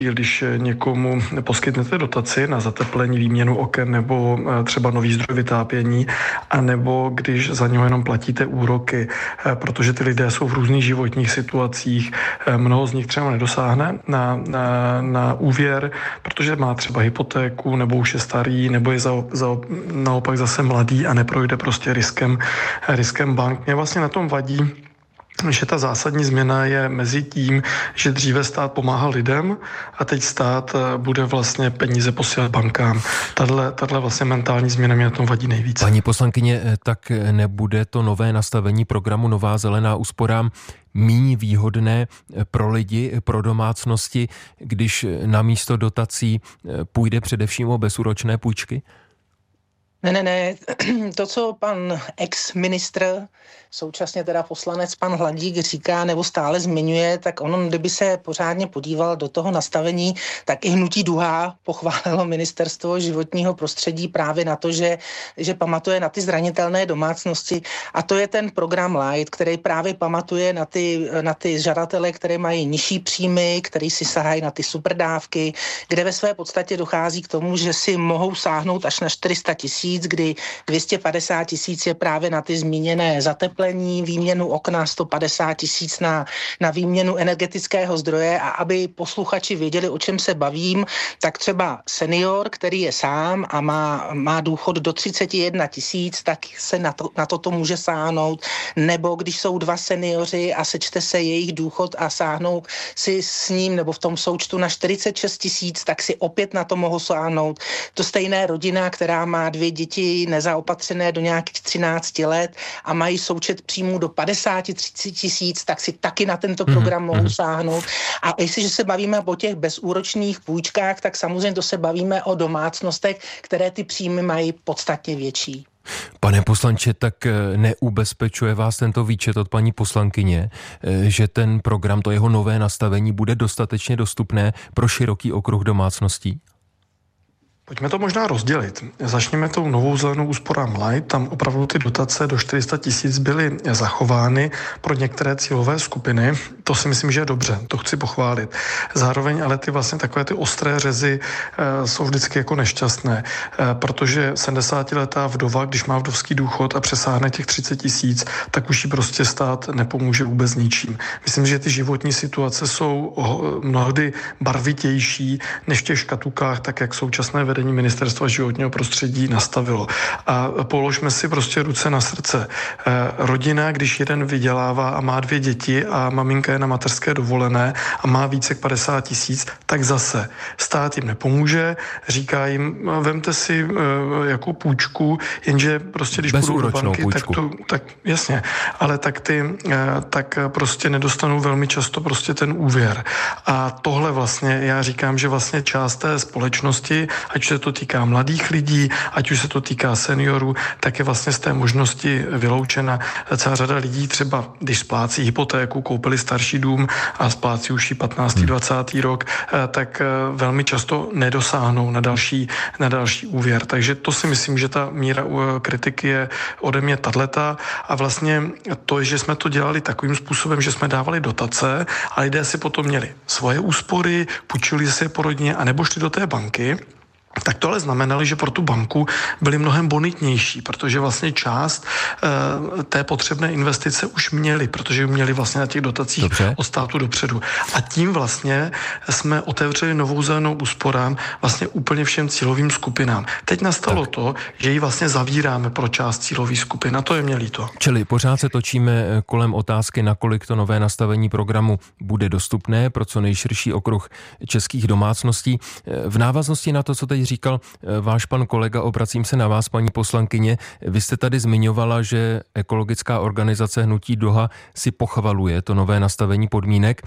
Když někomu poskytnete dotaci na zateplení, výměnu oken nebo třeba nový zdroj vytápění, anebo když za něho jenom platíte úroky, protože ty lidé jsou v různých životních situacích, mnoho z nich třeba nedosáhne na úvěr, protože má třeba hypotéku, nebo už je starý, nebo je naopak zase mladý a neprojde prostě riskem bank. Mě vlastně na tom vadí, že ta zásadní změna je mezi tím, že dříve stát pomáhal lidem a teď stát bude vlastně peníze posílat bankám. Tahle vlastně mentální změna mě na tom vadí nejvíce. Paní poslankyně, tak nebude to nové nastavení programu Nová zelená úsporám míň výhodné pro lidi, pro domácnosti, když namísto dotací půjde především o bezúročné půjčky? Ne. To, co pan ex-ministr, současně teda poslanec pan Hladík říká nebo stále zmiňuje, tak on, kdyby se pořádně podíval do toho nastavení, tak i hnutí Duha pochválilo ministerstvo životního prostředí právě na to, že pamatuje na ty zranitelné domácnosti, a to je ten program Light, který právě pamatuje na ty žadatele, které mají nižší příjmy, který si sahají na ty superdávky, kde ve své podstatě dochází k tomu, že si mohou sáhnout až na 400 000, kdy 250 000 je právě na ty zmíněné zateplení, výměnu okna, 150 000 na výměnu energetického zdroje. A aby posluchači věděli, o čem se bavím, tak třeba senior, který je sám a má důchod do 31 000, tak se na toto může sáhnout. Nebo když jsou dva seniori a sečte se jejich důchod a sáhnou si s ním nebo v tom součtu na 46 000, tak si opět na to mohou sáhnout. To stejné rodina, která má 2 děti nezaopatřené do nějakých 13 let a mají součet příjmů do 50-30 tisíc, tak si taky na tento program mohou sáhnout. A jestliže se bavíme o těch bezúročných půjčkách, tak samozřejmě to se bavíme o domácnostech, které ty příjmy mají podstatně větší. Pane poslanče, tak neubezpečuje vás tento výčet od paní poslankyně, že ten program, to jeho nové nastavení, bude dostatečně dostupné pro široký okruh domácností? Pojďme to možná rozdělit. Začněme tou Novou zelenou úsporám Light. Tam opravdu ty dotace do 400 000 byly zachovány pro některé cílové skupiny. To si myslím, že je dobře, to chci pochválit. Zároveň ale ty vlastně takové ty ostré řezy jsou vždycky jako nešťastné, protože 70letá vdova, když má vdovský důchod a přesáhne těch 30 000, tak už jí prostě stát nepomůže vůbec ničím. Myslím, že ty životní situace jsou mnohdy barvitější než v těch škatulkách, tak jak současné vedení ministerstva životního prostředí nastavilo. A položme si prostě ruce na srdce. Rodina, když jeden vydělává a má 2 děti a maminka je na mateřské dovolené a má více jak 50 000, tak zase stát jim nepomůže, říká jim, vemte si jakou půjčku, jenže prostě když půjdou do banky, tak jasně, ale tak prostě nedostanou velmi často prostě ten úvěr. A tohle vlastně, já říkám, že vlastně část té společnosti, ať se to týká mladých lidí, ať už se to týká seniorů, tak je vlastně z té možnosti vyloučena. Celá řada lidí třeba, když splácí hypotéku, koupili starší dům a splácí už 15. 20. rok, tak velmi často nedosáhnou na další úvěr. Takže to si myslím, že ta míra kritiky je ode mě tato. A vlastně to, že jsme to dělali takovým způsobem, že jsme dávali dotace a lidé si potom měli svoje úspory, půjčili si je po rodině a nebo šli do té banky, tak to ale znamenalo, že pro tu banku byly mnohem bonitnější, protože vlastně část té potřebné investice už měli, protože měli vlastně na těch dotacích od státu dopředu. A tím vlastně jsme otevřeli Novou zelenou úsporám vlastně úplně všem cílovým skupinám. Teď nastalo to, že ji vlastně zavíráme pro část cílových skupin a to je mě líto. Čili pořád se točíme kolem otázky, nakolik to nové nastavení programu bude dostupné pro co nejširší okruh českých domácností. V návaznosti na to, co teď říkal váš pan kolega, obracím se na vás, paní poslankyně. Vy jste tady zmiňovala, že ekologická organizace Hnutí Duha si pochvaluje to nové nastavení podmínek.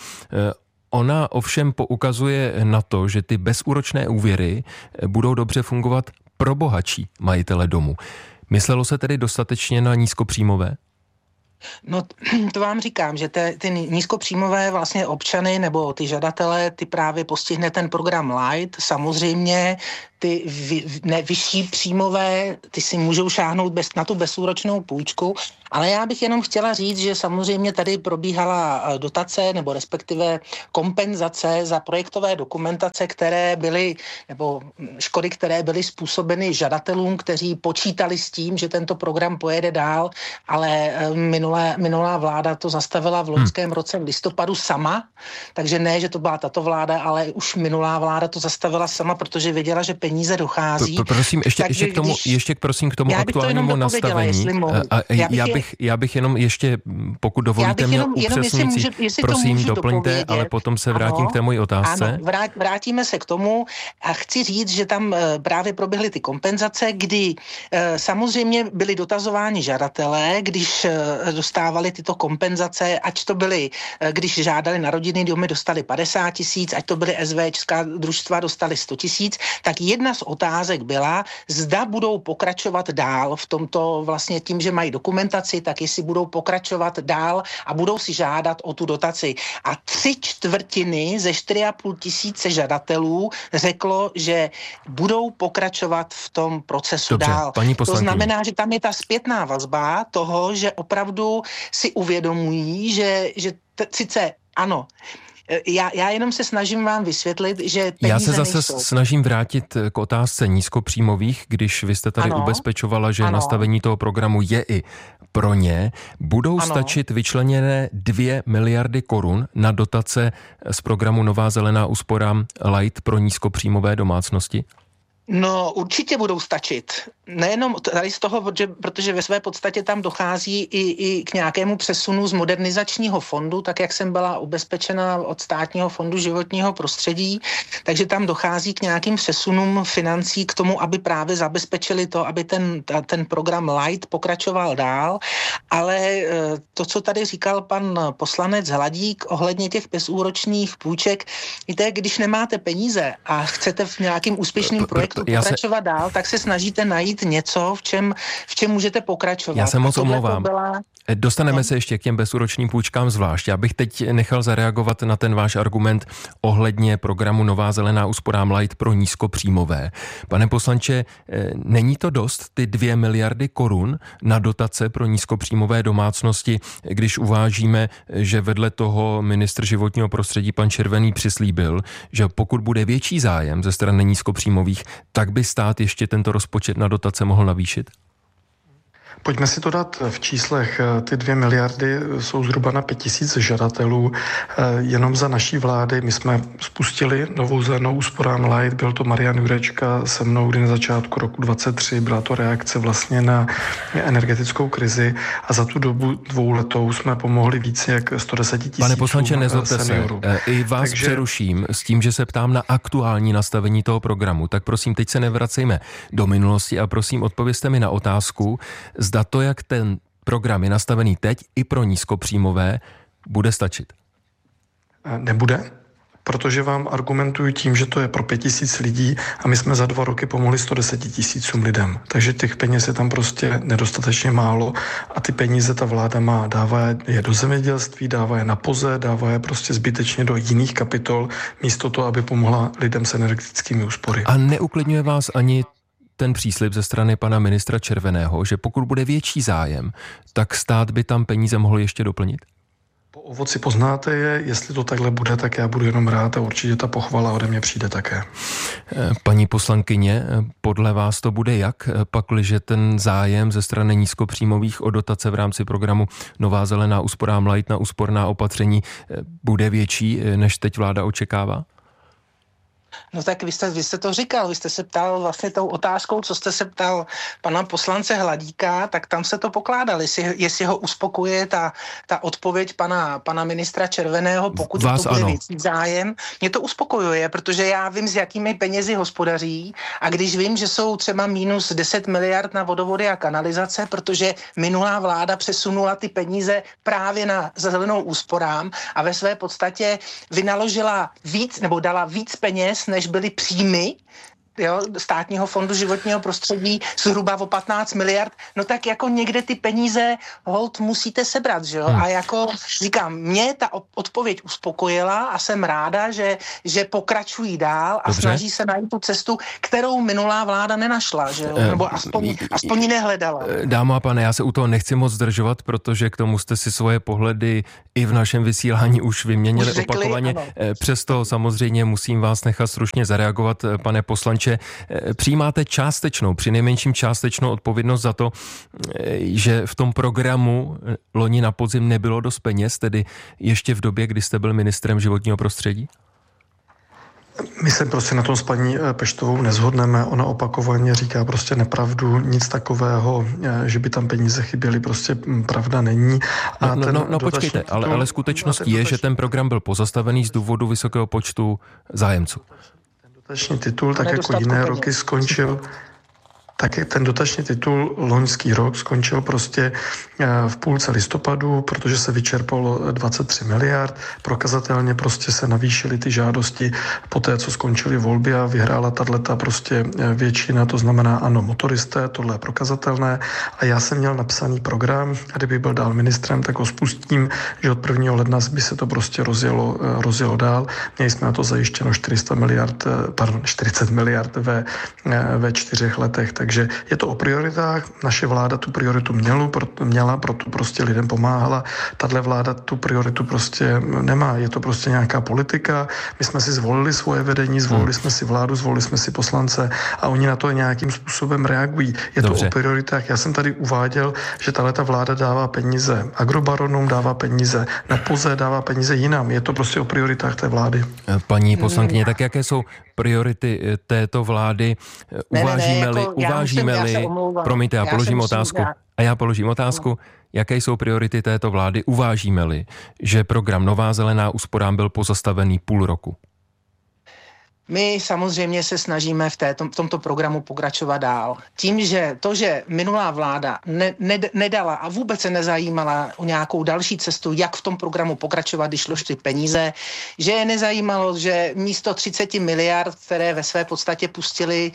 Ona ovšem poukazuje na to, že ty bezúročné úvěry budou dobře fungovat pro bohatší majitele domu. Myslelo se tedy dostatečně na nízkopříjmové? No to vám říkám, že ty nízkopříjmové vlastně občany nebo ty žadatele, ty právě postihne ten program Light. Samozřejmě ty vyšší příjmové, ty si můžou šáhnout na tu bezúročnou půjčku, ale já bych jenom chtěla říct, že samozřejmě tady probíhala dotace nebo respektive kompenzace za projektové dokumentace, které byly, nebo škody, které byly způsobeny žadatelům, kteří počítali s tím, že tento program pojede dál, ale minulá vláda to zastavila v loňském roce v listopadu sama, takže ne, že to byla tato vláda, ale už minulá vláda to zastavila sama, protože věděla, že peníze dochází. Prosím, ještě k tomu aktuálnímu nastavení. Já bych jenom ještě, pokud dovolíte mě upřesňující, prosím, doplňte, ale potom se vrátím k té mojí otázce. Ano, vrátíme se k tomu a chci říct, že tam právě proběhly ty kompenzace, kdy samozřejmě byli dotazováni žadatelé, když dostávali tyto kompenzace, ať to byly, když žádali na rodinný domy, dostali 50 000, ať to byly SVčská družstva, dostali 100 000, tak jedna z otázek byla, zda budou pokračovat dál v tomto vlastně tím, že mají dokumentaci, tak jestli budou pokračovat dál a budou si žádat o tu dotaci. A 3/4 ze 4,5 tisíce žadatelů řeklo, že budou pokračovat v tom procesu dál. To znamená, že tam je ta zpětná vazba toho, že opravdu si uvědomují, že sice ano, já jenom se snažím vám vysvětlit, že peníze Já se zase nejsou. snažím vrátit k otázce nízkopříjmových, když vy jste tady ubezpečovala, že nastavení toho programu je i pro ně. Budou stačit vyčleněné 2 miliardy korun na dotace z programu Nová zelená úsporám Light pro nízkopříjmové domácnosti? No, určitě budou stačit. Nejenom tady z toho, protože ve své podstatě tam dochází i k nějakému přesunu z modernizačního fondu, tak jak jsem byla ubezpečena od Státního fondu životního prostředí, takže tam dochází k nějakým přesunům financí k tomu, aby právě zabezpečili to, aby ten program Light pokračoval dál, ale to, co tady říkal pan poslanec Hladík ohledně těch bezúročných půjček, víte, když nemáte peníze a chcete v nějakým úspěšným projektu pokračovat dál, tak se snažíte najít něco, v čem můžete pokračovat. Já se moc omlouvám. Dostaneme se ještě k těm bezúročným půjčkám zvlášť. Já bych teď nechal zareagovat na ten váš argument ohledně programu Nová zelená úsporám Light pro nízkopříjmové. Pane poslanče, není to dost ty 2 miliardy korun na dotace pro nízkopříjmové domácnosti, když uvážíme, že vedle toho ministr životního prostředí pan Červený přislíbil, že pokud bude větší zájem ze strany nízkopříjmových, tak by stát ještě tento rozpočet na dotace mohl navýšit? Pojďme si to dát v číslech. Ty 2 miliardy jsou zhruba na 5 000 žadatelů. Jenom za naší vlády my jsme spustili Novou zelenou úsporám Light. Byl to Marian Jurečka se mnou, kdy na začátku roku 2023 byla to reakce vlastně na energetickou krizi a za tu dobu 2 letou jsme pomohli více jak 110 000 Pane poslanče, nezlobte se. I vás přeruším s tím, že se ptám na aktuální nastavení toho programu. Tak prosím, teď se nevracejme do minulosti a prosím, odpovězte mi na otázku, zda to, jak ten program je nastavený teď i pro nízkopříjmové, bude stačit? Nebude, protože vám argumentuji tím, že to je pro 5 000 lidí a my jsme za 2 roky pomohli 110 000 lidem. Takže těch peněz je tam prostě nedostatečně málo a ty peníze ta vláda má. Dává je do zemědělství, dává je na POZE, dává je prostě zbytečně do jiných kapitol, místo toho, aby pomohla lidem s energetickými úspory. A neuklidňuje vás ani ten příslib ze strany pana ministra Červeného, že pokud bude větší zájem, tak stát by tam peníze mohl ještě doplnit? Po ovoci poznáte je, jestli to takhle bude, tak já budu jenom rád a určitě ta pochvala ode mě přijde také. Paní poslankyně, podle vás to bude jak, pakliže ten zájem ze strany nízkopříjmových o dotace v rámci programu Nová zelená úsporám Light na úsporná opatření bude větší, než teď vláda očekává? No tak vy jste to říkal, vy jste se ptal vlastně tou otázkou, co jste se ptal pana poslance Hladíka, tak tam se to pokládal, jestli ho uspokojuje ta odpověď pana ministra Červeného, pokud to bude větší zájem. Mě to uspokojuje, protože já vím, s jakými penězi hospodaří a když vím, že jsou třeba minus 10 miliard na vodovody a kanalizace, protože minulá vláda přesunula ty peníze právě na zelenou úsporám a ve své podstatě vynaložila víc nebo dala víc peněz, než byly příjmy Státního fondu životního prostředí zhruba o 15 miliard, no tak jako někde ty peníze holt musíte sebrat, že jo? A jako říkám, mě ta odpověď uspokojila a jsem ráda, že pokračují dál a snaží se najít tu cestu, kterou minulá vláda nenašla, že jo? Nebo aspoň ji nehledala. Dámo a pane, já se u toho nechci moc zdržovat, protože k tomu jste si svoje pohledy i v našem vysílání už vyměnili opakovaně. Ano. Přesto samozřejmě musím vás nechat stručně zareagovat, pane poslanče. Přijímáte přinejmenším částečnou odpovědnost za to, že v tom programu loni na podzim nebylo dost peněz, tedy ještě v době, kdy jste byl ministrem životního prostředí? My se prostě na tom s paní Peštovou nezhodneme. Ona opakovaně říká prostě nepravdu, nic takového, že by tam peníze chyběly, prostě pravda není. A počkejte, ale skutečností je, že ten program byl pozastavený z důvodu vysokého počtu zájemců. Ten dotační titul, tak jako jiné roky, skončil. Tak ten dotační titul loňský rok skončil prostě v půlce listopadu, protože se vyčerpalo 23 miliard. Prokazatelně prostě se navýšily ty žádosti po té, co skončily volby a vyhrála tato prostě většina, to znamená ano, motoristé, tohle je prokazatelné. A já jsem měl napsaný program, a kdyby byl dál ministrem, tak ho spustím, že od 1. ledna by se to prostě rozjelo dál. Měli jsme na to zajištěno 40 miliard ve 4 letech. Takže je to o prioritách. Naše vláda tu prioritu měla, proto prostě lidem pomáhala. Tahle vláda tu prioritu prostě nemá. Je to prostě nějaká politika. My jsme si zvolili svoje vedení, zvolili jsme si vládu, zvolili jsme si poslance a oni na to nějakým způsobem reagují. Je to o prioritách. Já jsem tady uváděl, že tato vláda dává peníze agrobaronům, dává peníze na POZE, dává peníze jinam. Je to prostě o prioritách té vlády. Paní poslankyně, tak jaké jsou priority této vlády? Uvážíme-li, promiňte, já položím otázku, jaké jsou priority této vlády, uvážíme-li, že program Nová zelená úsporám byl pozastavený půl roku? My samozřejmě se snažíme v tomto programu pokračovat dál. Tím, že minulá vláda nedala a vůbec se nezajímala o nějakou další cestu, jak v tom programu pokračovat, když šlo ty peníze, že je nezajímalo, že místo 30 miliard, které ve své podstatě pustili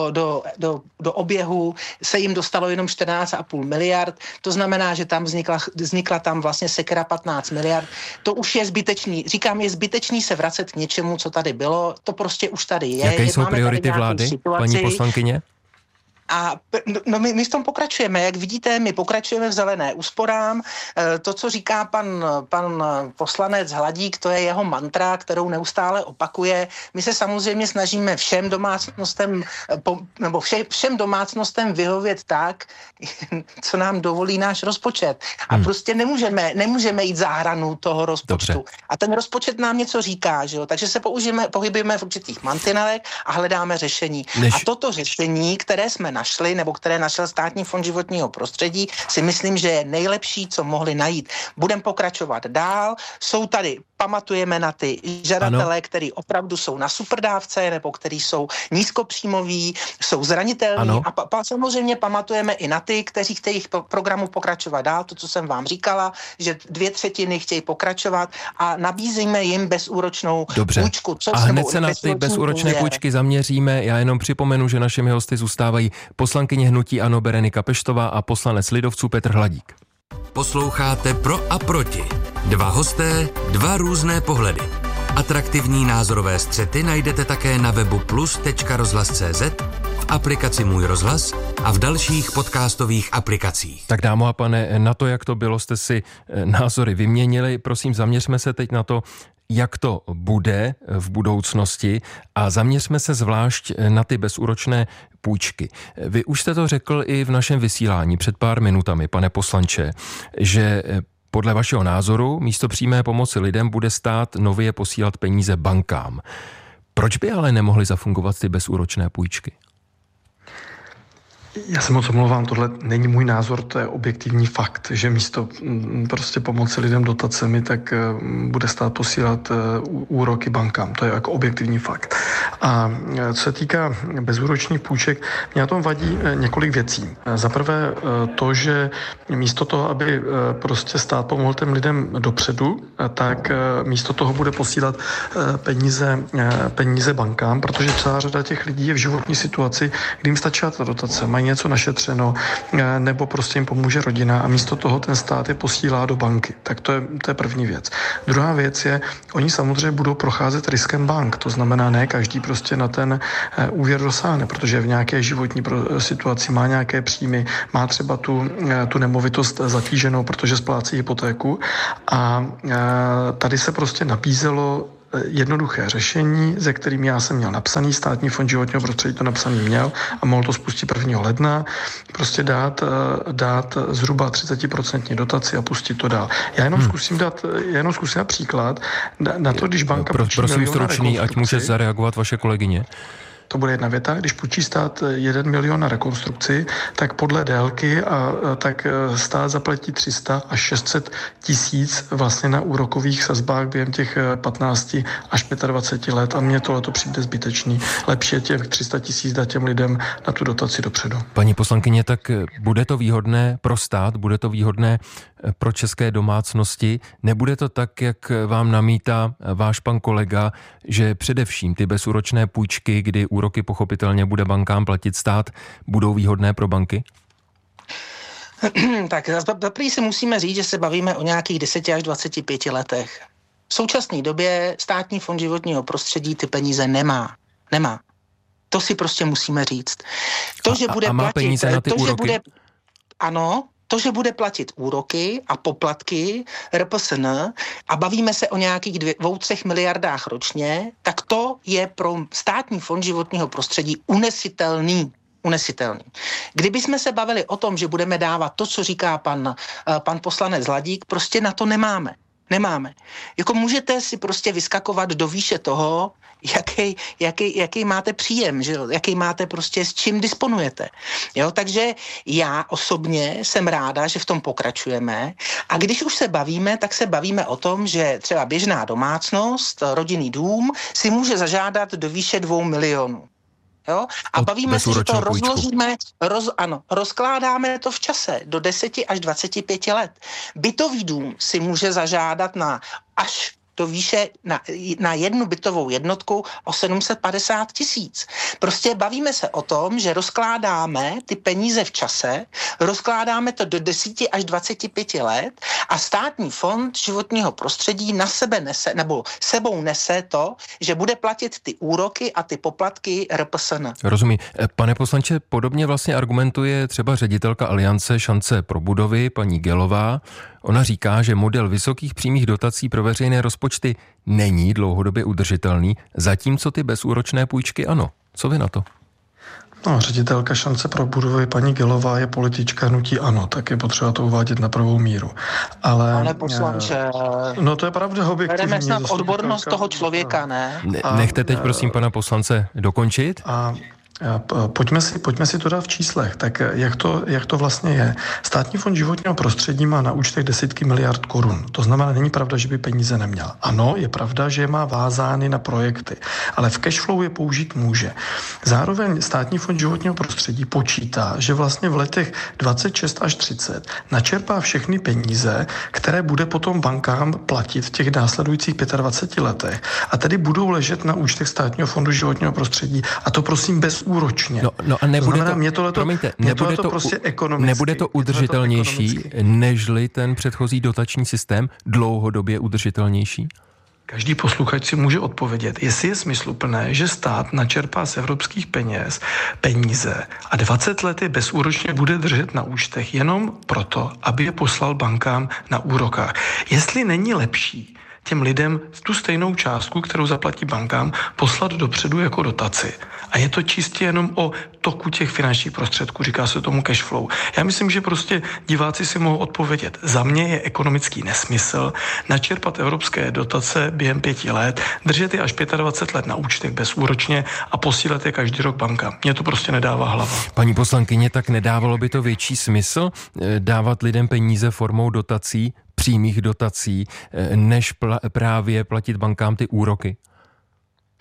do oběhu, se jim dostalo jenom 14,5 miliard. To znamená, že tam vznikla tam vlastně sekera 15 miliard. To už je zbytečný. Říkám, je zbytečný se vracet k něčemu, co tady bylo. To prostě už tady je. Jaké jsou priority vlády, paní poslankyně? A my v tom pokračujeme. Jak vidíte, my pokračujeme v zelené úsporám. To, co říká pan poslanec Hladík, to je jeho mantra, kterou neustále opakuje. My se samozřejmě snažíme všem domácnostem vyhovět tak, co nám dovolí náš rozpočet. A prostě nemůžeme jít za hranu toho rozpočtu. Dobře. A ten rozpočet nám něco říká, že jo? Takže se pohybujeme v určitých mantinelech a hledáme řešení. A toto řešení, které jsme našli, nebo které našel Státní fond životního prostředí, si myslím, že je nejlepší, co mohli najít. Budeme pokračovat dál. Pamatujeme na ty žadatele, kteří opravdu jsou na superdávce, nebo kteří jsou nízkopříjmoví, jsou zranitelní. Ano. A samozřejmě pamatujeme i na ty, kteří chtějí v programu pokračovat dál, to, co jsem vám říkala, že 2/3 chtějí pokračovat a nabízíme jim bezúročnou půjčku. A hned se na ty bezúročné půjčky zaměříme. Já jenom připomenu, že našimi hosty zůstávají poslankyně hnutí ANO Berenika Peštová a poslanec lidovců Petr Hladík. Posloucháte Pro a proti. Dva hosté, dva různé pohledy. Atraktivní názorové střety najdete také na webu plus.rozhlas.cz, v aplikaci Můj rozhlas a v dalších podcastových aplikacích. Tak dámo a pane, na to, jak to bylo, jste si názory vyměnili. Prosím, zaměřme se teď na to, jak to bude v budoucnosti a zaměřme se zvlášť na ty bezúročné půjčky. Vy už jste to řekl i v našem vysílání před pár minutami, pane poslanče, že podle vašeho názoru místo přímé pomoci lidem bude stát nově posílat peníze bankám. Proč by ale nemohly zafungovat ty bezúročné půjčky? Já se moc omlouvám, tohle není můj názor, to je objektivní fakt, že místo prostě pomoci lidem dotacemi, tak bude stát posílat úroky bankám. To je jako objektivní fakt. A co se týká bezúročních půjček, mě na tom vadí několik věcí. Za prvé to, že místo toho, aby prostě stát pomohl těm lidem dopředu, tak místo toho bude posílat peníze bankám, protože celá řada těch lidí je v životní situaci, kdy jim stačí ta dotace, mají něco našetřeno, nebo prostě jim pomůže rodina a místo toho ten stát je posílá do banky. Tak to je první věc. Druhá věc je, oni samozřejmě budou procházet riskem bank, to znamená, ne každý prostě na ten úvěr dosáhne, protože v nějaké životní situaci má nějaké příjmy, má třeba tu nemovitost zatíženou, protože splácí hypotéku a tady se prostě nabízelo jednoduché řešení, ze kterým já jsem měl napsaný, Státní fond životního prostředí to napsaný měl a mohl to spustit 1. ledna, prostě dát zhruba 30% dotaci a pustit to dál. Já jenom zkusím dát příklad na to, když banka prosím stručný, ať může zareagovat vaše kolegyně. To bude jedna věta. Když půjčí stát 1 milion na rekonstrukci, tak podle délky tak stát zaplatí 300 až 600 tisíc vlastně na úrokových sazbách během těch 15 až 25 let a mně tohleto přijde zbytečný. Lepší je těch 300 tisíc dát těm lidem na tu dotaci dopředu. Paní poslankyně, tak bude to výhodné pro stát, bude to výhodné pro české domácnosti? Nebude to tak, jak vám namítá váš pan kolega, že především ty bezúročné půjčky, kdy úroky pochopitelně bude bankám platit stát, budou výhodné pro banky? Tak zaprvé si musíme říct, že se bavíme o nějakých 10 až 25 letech. V současné době Státní fond životního prostředí ty peníze nemá. To si prostě musíme říct. To, že bude má platit, peníze na ty úroky? To, že bude platit úroky a poplatky RPSN a bavíme se o nějakých 2-3 miliardách ročně, tak to je pro Státní fond životního prostředí unesitelný. Kdyby jsme se bavili o tom, že budeme dávat to, co říká pan poslanec Hladík, prostě na to nemáme. Jako můžete si prostě vyskakovat do výše toho, jaký máte příjem, že? Jaký máte prostě, s čím disponujete. Jo? Takže já osobně jsem ráda, že v tom pokračujeme a když už se bavíme, tak se bavíme o tom, že třeba běžná domácnost, rodinný dům si může zažádat do výše 2 milionů. Jo? A bavíme se, že to rozložíme, rozkládáme to v čase do 10 až 25 let. Bytový dům si může zažádat až do výše na jednu bytovou jednotku o 750 tisíc. Prostě bavíme se o tom, že rozkládáme ty peníze v čase, rozkládáme to do 10 až 25 let a Státní fond životního prostředí na sebe nese, nebo sebou nese to, že bude platit ty úroky a ty poplatky RPSN. Rozumím. Pane poslanče, podobně vlastně argumentuje třeba ředitelka Aliance Šance pro budovy, paní Gelová. Ona říká, že model vysokých přímých dotací pro veřejné rozpočty není dlouhodobě udržitelný, zatímco ty bezúročné půjčky ano. Co vy na to? No, ředitelka Šance pro budovy paní Gelová je politička hnutí ANO, tak je potřeba to uvádět na pravou míru. Ale pane poslanče, no to je pravda objektivní. Bereme snad odbornost toho člověka, ne? Nechte teď prosím pana poslance dokončit? Pojďme si to dát v číslech. Tak jak to vlastně je? Státní fond životního prostředí má na účtech desítky miliard korun. To znamená, není pravda, že by peníze neměl. Ano, je pravda, že je má vázány na projekty, ale v cashflow je použít může. Zároveň Státní fond životního prostředí počítá, že vlastně v letech 26 až 30 načerpá všechny peníze, které bude potom bankám platit v těch následujících 25 letech a tedy budou ležet na účtech Státního fondu životního prostředí a to prosím bez úročně. No a nebude nebude to udržitelnější, nežli ten předchozí dotační systém, dlouhodobě udržitelnější? Každý posluchač si může odpovědět, jestli je smysluplné, že stát načerpá z evropských peníze a 20 let je bezúročně bude držet na účtech jenom proto, aby je poslal bankám na úrokách. Jestli není lepší těm lidem tu stejnou částku, kterou zaplatí bankám, poslat dopředu jako dotaci. A je to čistě jenom o toku těch finančních prostředků, říká se tomu cash flow. Já myslím, že prostě diváci si mohou odpovědět. Za mě je ekonomický nesmysl načerpat evropské dotace během 5 let, držet je až 25 let na účtech bezúročně a posílat je každý rok bankám. Mně to prostě nedává hlava. Paní poslankyně, tak nedávalo by to větší smysl dávat lidem peníze formou dotací, přímých dotací, než právě platit bankám ty úroky?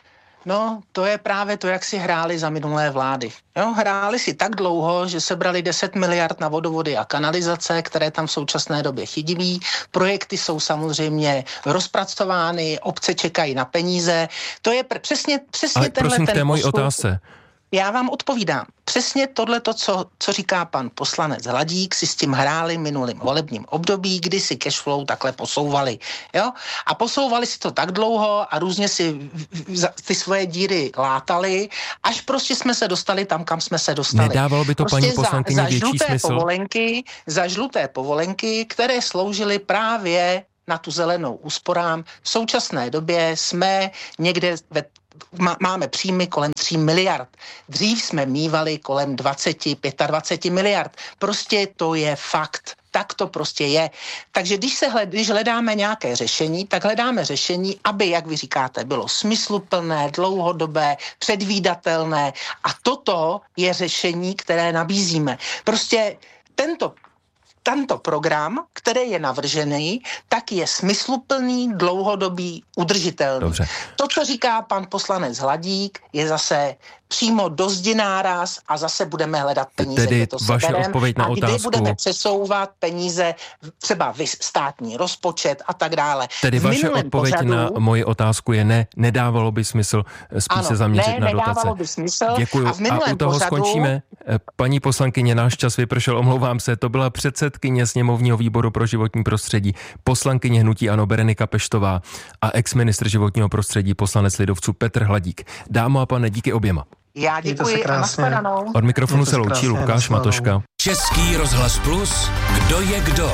No, to je právě to, jak si hráli za minulé vlády. Jo, hráli si tak dlouho, že sebrali 10 miliard na vodovody a kanalizace, které tam v současné době chybí. Projekty jsou samozřejmě rozpracovány, obce čekají na peníze. To je přesně ale prosím, k té mojí otázce. Já vám odpovídám. Přesně tohleto, co říká pan poslanec Hladík, si s tím hráli minulým volebním období, kdy si cashflow takhle posouvali. Jo? A posouvali si to tak dlouho a různě si ty svoje díry látali, až prostě jsme se dostali tam, kam jsme se dostali. Nedávalo by to, prostě paní poslankyně, větší smysl? Za žluté povolenky, které sloužily právě na tu zelenou úsporám. V současné době jsme někde máme příjmy kolem 3 miliard. Dřív jsme mívali kolem 20-25 miliard. Prostě to je fakt. Tak to prostě je. Takže když hledáme nějaké řešení, tak hledáme řešení, aby, jak vy říkáte, bylo smysluplné, dlouhodobé, předvídatelné. A toto je řešení, které nabízíme. Prostě tento program, který je navržený, tak je smysluplný, dlouhodobý, udržitelný. Dobře. To, co říká pan poslanec Hladík, je zase přímo do zdi náraz a zase budeme hledat peníze, tedy kde to seberem, odpověď na a kdy otázku. budeme přesouvat peníze, třeba státní rozpočet a tak dále. Tedy vaše odpověď na moji otázku je ne, nedávalo by smysl spíš se zaměřit na dotace. Nedávalo by smysl. Děkuju. A u toho skončíme. Paní poslankyně, náš čas vypršel, omlouvám se, to byla předsedkyně sněmovního výboru pro životní prostředí, poslankyně hnutí ANO Berenika Peštová a ex-ministr životního prostředí, poslanec lidovců Petr Hladík. Dámo a pane, díky oběma. Já děkuji a nashledanou. Od mikrofonu se loučí Lukáš Matoška. Český rozhlas Plus, kdo je kdo?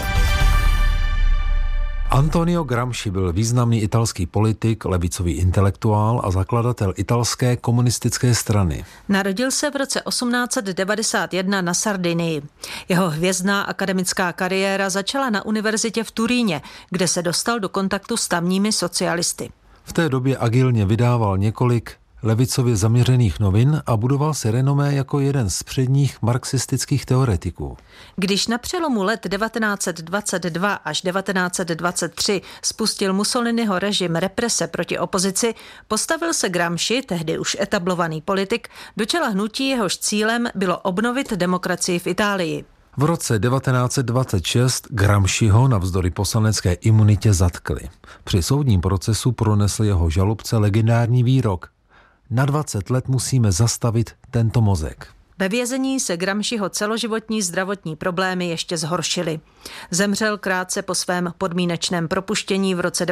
Antonio Gramsci byl významný italský politik, levicový intelektuál a zakladatel italské komunistické strany. Narodil se v roce 1891 na Sardinii. Jeho hvězdná akademická kariéra začala na univerzitě v Turíně, kde se dostal do kontaktu s tamními socialisty. V té době agilně vydával několik levicově zaměřených novin a budoval si renomé jako jeden z předních marxistických teoretiků. Když na přelomu let 1922 až 1923 spustil Mussoliniho režim represe proti opozici, postavil se Gramsci, tehdy už etablovaný politik, do čela hnutí, jehož cílem bylo obnovit demokracii v Itálii. V roce 1926 Gramsciho navzdory poslanecké imunitě zatkli. Při soudním procesu pronesl jeho žalobce legendární výrok: na 20 let musíme zastavit tento mozek. Ve vězení se Gramsciho celoživotní zdravotní problémy ještě zhoršily. Zemřel krátce po svém podmínečném propuštění v roce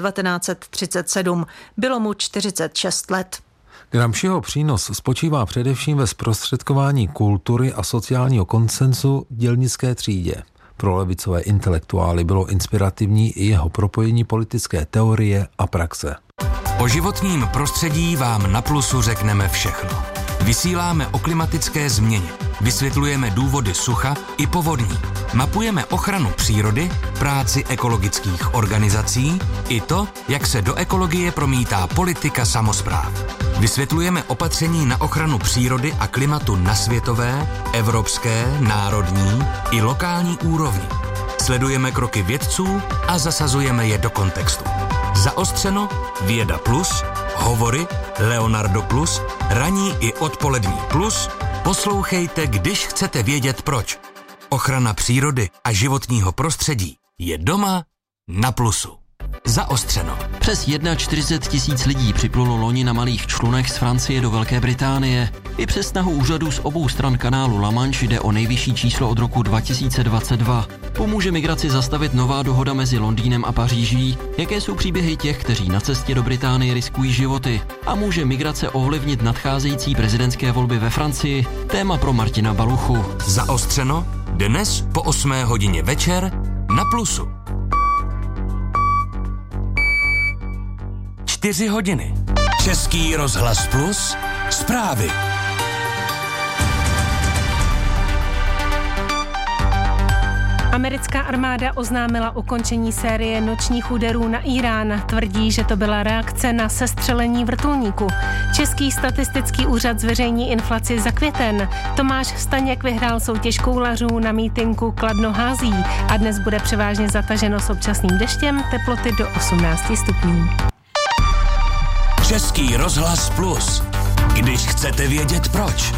1937. Bylo mu 46 let. Gramsciho přínos spočívá především ve zprostředkování kultury a sociálního konsenzu dělnické třídě. Pro levicové intelektuály bylo inspirativní i jeho propojení politické teorie a praxe. O životním prostředí vám na Plusu řekneme všechno. Vysíláme o klimatické změně, vysvětlujeme důvody sucha i povodní, mapujeme ochranu přírody, práci ekologických organizací i to, jak se do ekologie promítá politika samospráv. Vysvětlujeme opatření na ochranu přírody a klimatu na světové, evropské, národní i lokální úrovni. Sledujeme kroky vědců a zasazujeme je do kontextu. Zaostřeno, Věda Plus, Hovory, Leonardo Plus, Ranní i odpolední Plus. Poslouchejte, když chcete vědět proč. Ochrana přírody a životního prostředí je doma na Plusu. Zaostřeno. Přes 41 000 lidí připlulo loni na malých člunech z Francie do Velké Británie. I přes snahu úřadů z obou stran kanálu La Manche jde o nejvyšší číslo od roku 2022. Pomůže migraci zastavit nová dohoda mezi Londýnem a Paříží? Jaké jsou příběhy těch, kteří na cestě do Británie riskují životy? A může migrace ovlivnit nadcházející prezidentské volby ve Francii? Téma pro Martina Baluchu. Zaostřeno dnes po 8 hodině večer na Plusu. 4 hodiny. Český rozhlas Plus. Zprávy. Americká armáda oznámila ukončení série nočních úderů na Irán. Tvrdí, že to byla reakce na sestřelení vrtulníku. Český statistický úřad zveřejní inflaci za květen. Tomáš Staněk vyhrál soutěž koulařů na mítinku Kladno hází a dnes bude převážně zataženo s občasným deštěm, teploty do 18 stupňů. Český rozhlas Plus. Chcete vědět proč?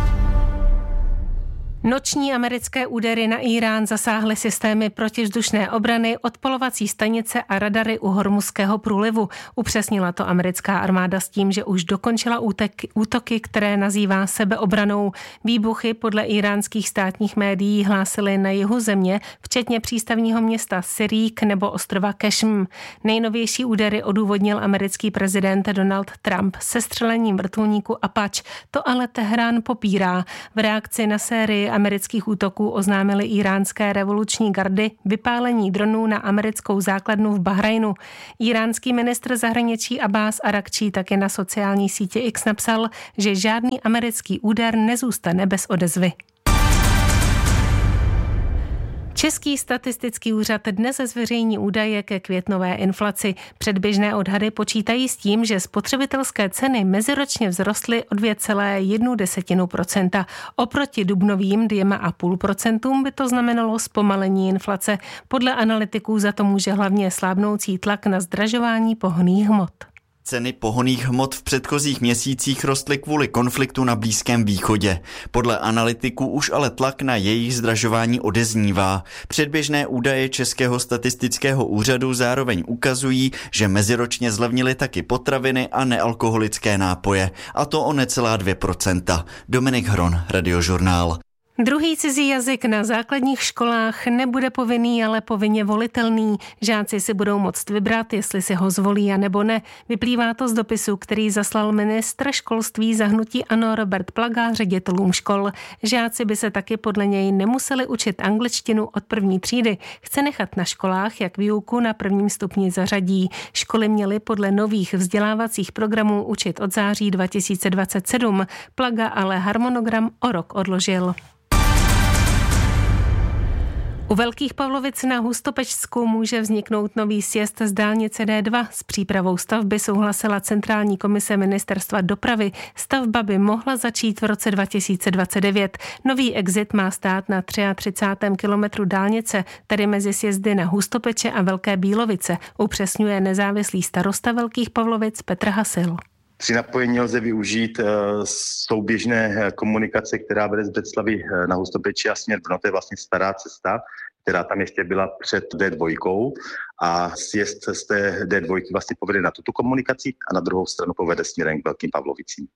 Noční americké údery na Írán zasáhly systémy protivzdušné obrany, odpolovací stanice a radary u Hormuzského průlivu. Upřesnila to americká armáda s tím, že už dokončila útoky, které nazývá sebeobranou. Výbuchy podle íránských státních médií hlásily na jihu země, včetně přístavního města Sirík nebo ostrova Kešm. Nejnovější údery odůvodnil americký prezident Donald Trump sestřelením vrtulníku Apache. To ale Teherán popírá. V reakci na sérii amerických útoků oznámily íránské revoluční gardy vypálení dronů na americkou základnu v Bahrajnu. Íránský ministr zahraničí Abbás Arakčí také na sociální síti X napsal, že žádný americký úder nezůstane bez odezvy. Český statistický úřad dnes zveřejní údaje ke květnové inflaci. Předběžné odhady počítají s tím, že spotřebitelské ceny meziročně vzrostly o 2,1%. Oproti dubnovým 2,5% by to znamenalo zpomalení inflace. Podle analytiků za to může hlavně slábnoucí tlak na zdražování pohonných hmot. Ceny pohonných hmot v předchozích měsících rostly kvůli konfliktu na Blízkém východě. Podle analytiků už ale tlak na jejich zdražování odeznívá. Předběžné údaje Českého statistického úřadu zároveň ukazují, že meziročně zlevnily taky potraviny a nealkoholické nápoje, a to o necelá 2%. Dominik Hron, Radiožurnál. Druhý cizí jazyk na základních školách nebude povinný, ale povinně volitelný. Žáci si budou moct vybrat, jestli si ho zvolí a nebo ne. Vyplývá to z dopisu, který zaslal ministr školství za hnutí ANO Robert Plaga ředitelům škol. Žáci by se taky podle něj nemuseli učit angličtinu od první třídy. Chce nechat na školách, jak výuku na prvním stupni zařadí. Školy měly podle nových vzdělávacích programů učit od září 2027. Plaga ale harmonogram o rok odložil. U Velkých Pavlovic na Hustopečsku může vzniknout nový sjezd z dálnice D2. S přípravou stavby souhlasila Centrální komise Ministerstva dopravy. Stavba by mohla začít v roce 2029. Nový exit má stát na 33. kilometru dálnice, tedy mezi sjezdy na Hustopeče a Velké Bílovice, upřesňuje nezávislý starosta Velkých Pavlovic Petr Hasil. Při napojení lze využít souběžné komunikace, která vede z Břeclavi na Hustopeči a směr Brno. To je vlastně stará cesta, která tam ještě byla před D2 a sjezd z té D2 vlastně povede na tuto komunikaci a na druhou stranu povede směrem k Velkým Pavlovicím.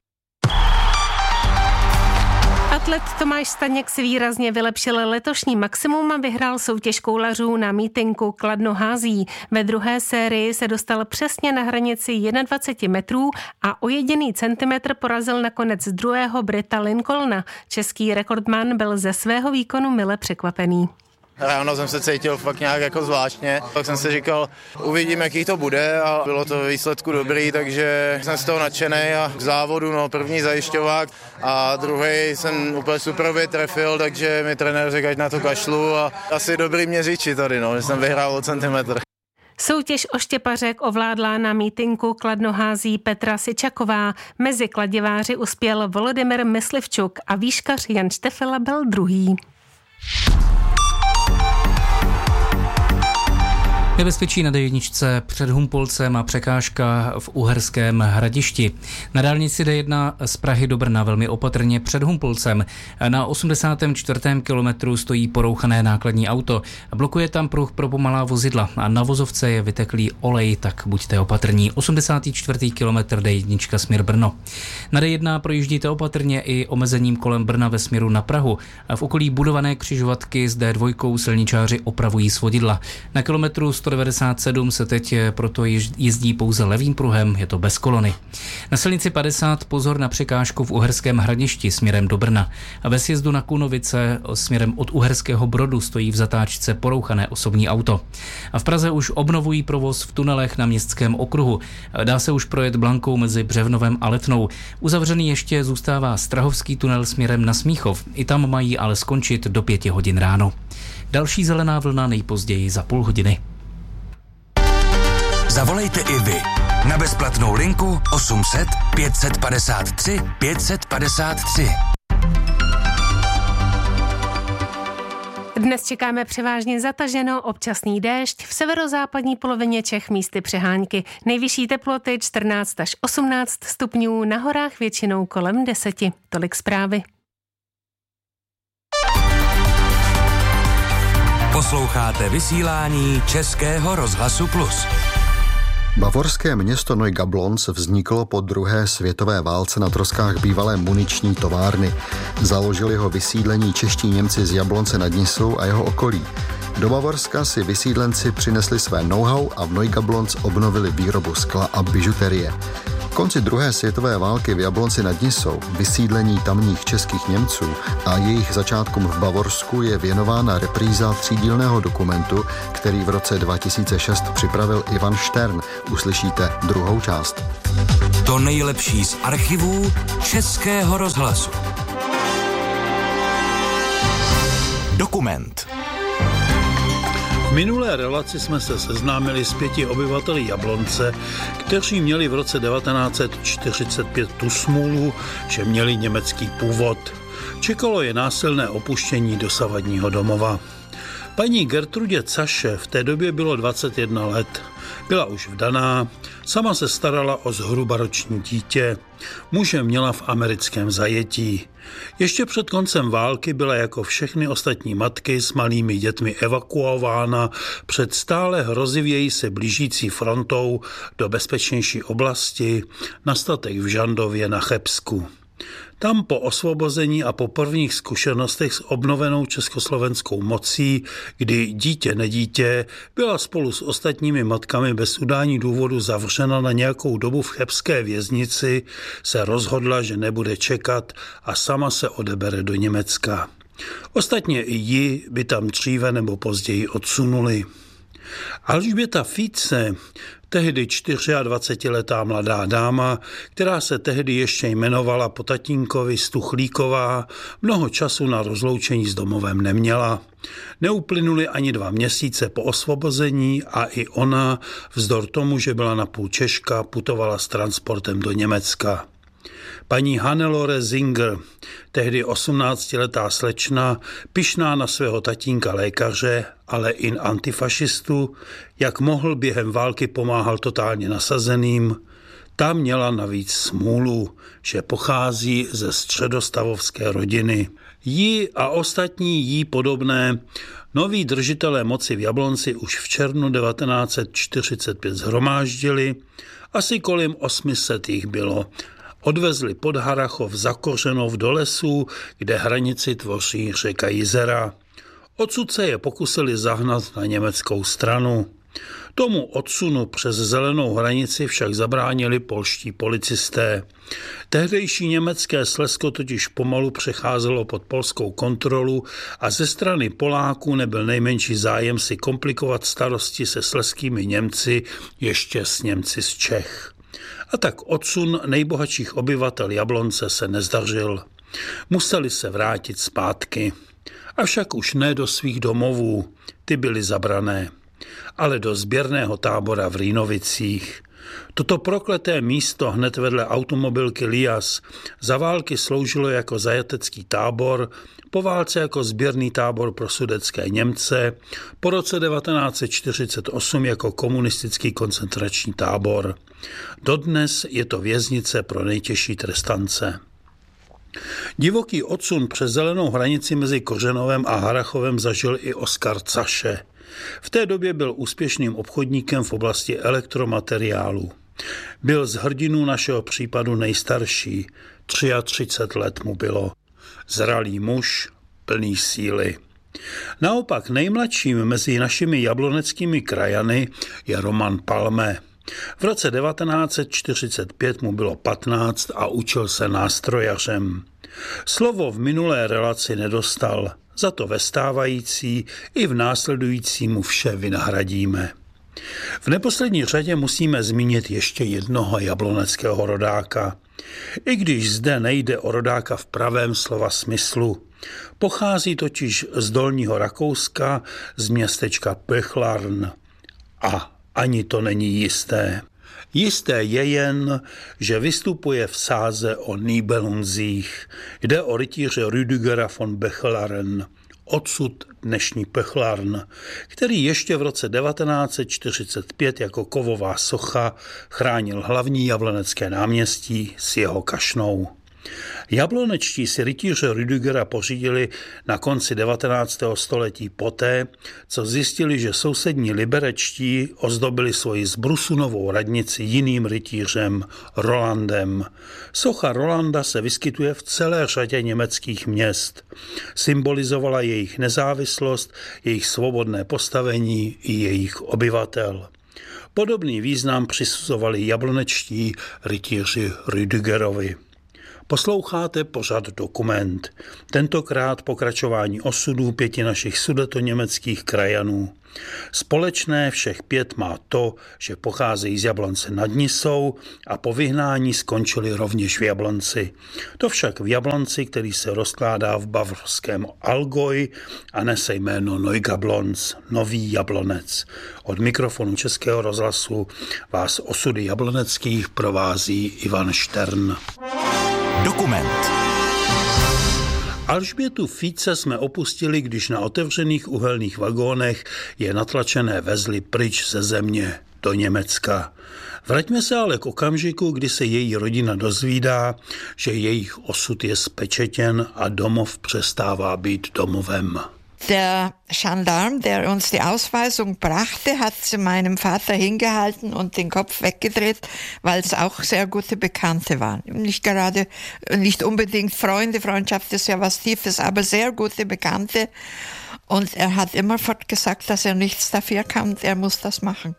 Atlet Tomáš Staněk si výrazně vylepšil letošní maximum a vyhrál soutěž koulařů na mítinku Kladno hází. Ve druhé sérii se dostal přesně na hranici 21 metrů a o jediný centimetr porazil nakonec druhého Brita Lincolna. Český rekordman byl ze svého výkonu mile překvapený. Ráno jsem se cítil fakt nějak jako zvláštně, tak jsem si říkal, uvidím, jaký to bude a bylo to výsledku dobrý, takže jsem z toho nadšený a k závodu, první zajišťovák a druhý jsem úplně super trefil, takže mi trenér řekl, ať na to kašlu a asi dobrý měřiči tady, že jsem vyhrál o centimetr. Soutěž o štěpařek ovládla na mítinku Kladno hází Petra Sičaková. Mezi kladiváři uspěl Volodymyr Myslivčuk a výškař Jan Štefela byl druhý. Nebezpečí na D1 před Humpolcem a překážka v Uherském Hradišti. Na dálnici D1 z Prahy do Brna velmi opatrně před Humpolcem. Na 84. kilometru stojí porouchané nákladní auto. Blokuje tam pruh pro pomalá vozidla a na vozovce je vyteklý olej, tak buďte opatrní. 84. kilometr D1 směr Brno. Na D1 projíždíte opatrně i omezením kolem Brna ve směru na Prahu. V okolí budované křižovatky s D2 silničáři opravují svodidla. Na kilometru 197 se teď proto jezdí pouze levým pruhem, je to bez kolony. Na silnici 50 pozor na překážku v Uherském Hradišti směrem do Brna. A ve sjezdu na Kunovice směrem od Uherského Brodu stojí v zatáčce porouchané osobní auto. A v Praze už obnovují provoz v tunelech na Městském okruhu. Dá se už projet Blankou mezi Břevnovem a Letnou. Uzavřený ještě zůstává Strahovský tunel směrem na Smíchov. I tam mají ale skončit do 5 hodin ráno. Další zelená vlna nejpozději za půl hodiny. Zavolejte i vy na bezplatnou linku 800 553 553. Dnes čekáme převážně zataženo, občasný déšť, v severozápadní polovině Čech místy přehánky. Nejvyšší teploty 14 až 18 stupňů, na horách většinou kolem 10. Tolik zprávy. Posloucháte vysílání Českého rozhlasu Plus. Bavorské město Neugablonz vzniklo po druhé světové válce na troskách bývalé muniční továrny. Založili ho vysídlení čeští Němci z Jablonce nad Nisou a jeho okolí. Do Bavorska si vysídlenci přinesli své know-how a v Neugablonz obnovili výrobu skla a bižuterie. V konci druhé světové války v Jablonci nad Nisou, vysídlení tamních českých Němců a jejich začátkům v Bavorsku je věnována repríza třídílného dokumentu, který v roce 2006 připravil Ivan Štern. Uslyšíte druhou část. To nejlepší z archivů Českého rozhlasu. Dokument. V minulé relaci jsme se seznámili s 5 obyvateli Jablonce, kteří měli v roce 1945 tu smůlu, že měli německý původ. Čekalo je násilné opuštění dosavadního domova. Paní Gertrudě Caše v té době bylo 21 let. Byla už vdaná, sama se starala o zhrubaroční dítě. Muže měla v americkém zajetí. Ještě před koncem války byla jako všechny ostatní matky s malými dětmi evakuována před stále hrozivěji se blížící frontou do bezpečnější oblasti na statek v Žandově na Chebsku. Tam po osvobození a po prvních zkušenostech s obnovenou československou mocí, kdy dítě nedítě byla spolu s ostatními matkami bez udání důvodu zavřena na nějakou dobu v chebské věznici, se rozhodla, že nebude čekat a sama se odebere do Německa. Ostatně i ji by tam dříve nebo později odsunuli. Alžběta Fice, tehdy 24letá mladá dáma, která se tehdy ještě jmenovala po tatínkovi Stuchlíková, mnoho času na rozloučení s domovem neměla. Neuplynuly ani 2 měsíce po osvobození a i ona, vzdor tomu, že byla napůl Češka, putovala s transportem do Německa. Paní Hannelore Zinger, tehdy 18letá slečna, pyšná na svého tatínka lékaře, ale i antifašistu, jak mohl během války pomáhal totálně nasazeným, ta měla navíc smůlu, že pochází ze středostavovské rodiny. Jí a ostatní jí podobné noví držitelé moci v Jablonci už v červnu 1945 shromáždili, asi kolem 800 jich bylo. Odvezli pod Harachov za Kořenov do lesů, kde hranici tvoří řeka Jizera. Odsud se je pokusili zahnat na německou stranu. Tomu odsunu přes zelenou hranici však zabránili polští policisté. Tehdejší německé Slezsko totiž pomalu přecházelo pod polskou kontrolu a ze strany Poláků nebyl nejmenší zájem si komplikovat starosti se slezskými Němci, ještě s Němci z Čech. A tak odsun nejbohatších obyvatel Jablonce se nezdařil. Museli se vrátit zpátky. Avšak už ne do svých domovů, ty byly zabrané, ale do sběrného tábora v Rýnovicích. Toto prokleté místo hned vedle automobilky Lias za války sloužilo jako zajatecký tábor, po válce jako sběrný tábor pro sudetské Němce, po roce 1948 jako komunistický koncentrační tábor. Dodnes je to věznice pro nejtěžší trestance. Divoký odsun přes zelenou hranici mezi Kořenovem a Harachovem zažil i Oskar Caše. V té době byl úspěšným obchodníkem v oblasti elektromateriálů. Byl z hrdinů našeho případu nejstarší, 33 let mu bylo. Zralý muž, plný síly. Naopak nejmladším mezi našimi jabloneckými krajany je Roman Palme. V roce 1945 mu bylo 15 a učil se nástrojařem. Slovo v minulé relaci nedostal, za to ve stávající i v následující mu vše vynahradíme. V neposlední řadě musíme zmínit ještě jednoho jabloneckého rodáka. I když zde nejde o rodáka v pravém slova smyslu. Pochází totiž z Dolního Rakouska, z městečka Pöchlarn. A ani to není jisté. Jisté je jen, že vystupuje v sáze o Nibelungzích. Jde o rytíře Rüdigera von Bechlaren. Odsud dnešní Pechlarn, který ještě v roce 1945 jako kovová socha chránil hlavní Jablonecké náměstí s jeho kašnou. Jablonečtí si rytíře Rüdigera pořídili na konci 19. století poté, co zjistili, že sousední liberečtí ozdobili svoji zbrusunovou radnici jiným rytířem, Rolandem. Socha Rolanda se vyskytuje v celé řadě německých měst. Symbolizovala jejich nezávislost, jejich svobodné postavení i jejich obyvatel. Podobný význam přisuzovali jablonečtí rytíři Rüdigerovi. Posloucháte pořad Dokument, tentokrát pokračování osudů 5 našich sudetoněmeckých krajanů. Společné všech 5 má to, že pocházejí z Jablonce nad Nisou a po vyhnání skončili rovněž v Jablonci. To však v Jablonci, který se rozkládá v bavorském Allgäu a nese jméno Neugablonz, Nový Jablonec. Od mikrofonu Českého rozhlasu vás osudy jabloneckých provází Ivan Štern. Dokument. Alžbětu Fice jsme opustili, když na otevřených uhelných vagónech je natlačené vezli pryč ze země do Německa. Vraťme se ale k okamžiku, kdy se její rodina dozvídá, že jejich osud je spečetěn a domov přestává být domovem. Der Gendarm, der uns die Ausweisung brachte, hat sie meinem Vater hingehalten und den Kopf weggedreht, weil es auch sehr gute Bekannte waren. Nicht unbedingt Freunde, Freundschaft ist ja was Tiefes, aber sehr gute Bekannte. Und er hat immerfort gesagt, dass er nichts dafür kann, er muss das machen.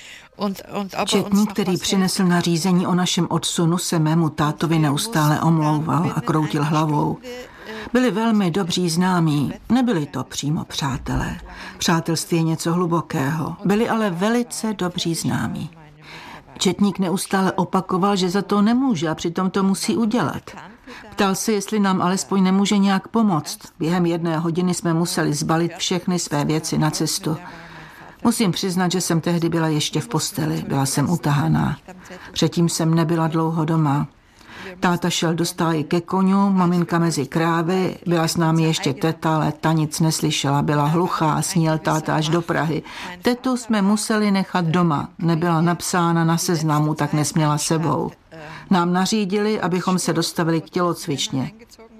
Četník, který přinesl nařízení o našem odsunu, se mému tátovi neustále omlouval a kroutil hlavou. Byli velmi dobří známí, nebyli to přímo přátelé. Přátelství je něco hlubokého, byli ale velice dobří známí. Četník neustále opakoval, že za to nemůže a přitom to musí udělat. Ptal se, jestli nám alespoň nemůže nějak pomoct. Během 1 hodiny jsme museli zbalit všechny své věci na cestu. Musím přiznat, že jsem tehdy byla ještě v posteli, byla jsem utahaná. Předtím jsem nebyla dlouho doma. Táta šel do stáje ke koňu, maminka mezi krávy, byla s námi ještě teta, ale ta nic neslyšela, byla hluchá, sníl táta až do Prahy. Tetu jsme museli nechat doma, nebyla napsána na seznamu, tak nesměla sebou. Nám nařídili, abychom se dostavili k tělocvičně.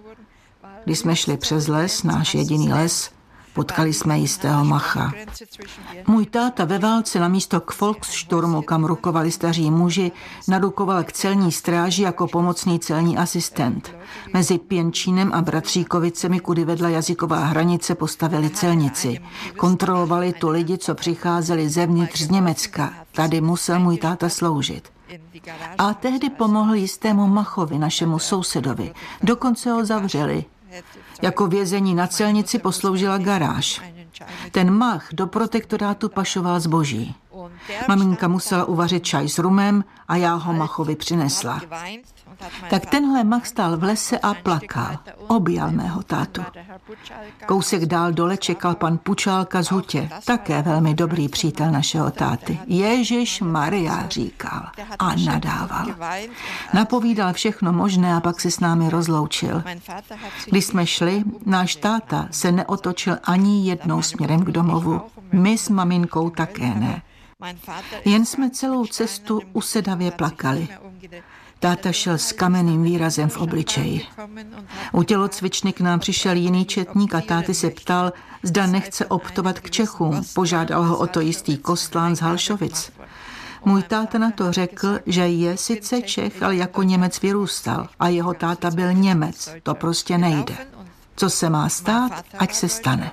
Když jsme šli přes les, náš jediný les, potkali jsme jistého Macha. Můj táta ve válce na místo k Volkssturmu, kam rukovali staří muži, narukoval k celní stráži jako pomocný celní asistent. Mezi Pěnčínem a Bratříkovicemi, kudy vedla jazyková hranice, postavili celnici. Kontrolovali tu lidi, co přicházeli zevnitř z Německa. Tady musel můj táta sloužit. A tehdy pomohl jistému Machovi, našemu sousedovi. Dokonce ho zavřeli. Jako vězení na celnici posloužila garáž. Ten Mach do protektorátu pašoval zboží. Maminka musela uvařit čaj s rumem a já ho Machovi přinesla. Tak tenhle Mach stál v lese a plakal. Objal mého tátu. Kousek dál dole čekal pan Pučálka z Hutě, také velmi dobrý přítel našeho táty. Ježiš Maria, říkal a nadával. Napovídal všechno možné a pak se s námi rozloučil. Když jsme šli, náš táta se neotočil ani jednou směrem k domovu. My s maminkou také ne. Jen jsme celou cestu usedavě plakali. Táta šel s kamenným výrazem v obličeji. U tělocvičny k nám přišel jiný četník a táty se ptal, zda nechce optovat k Čechům. Požádal ho o to jistý Kostlán z Halšovic. Můj táta na to řekl, že je sice Čech, ale jako Němec vyrůstal a jeho táta byl Němec. To prostě nejde. Co se má stát, ať se stane.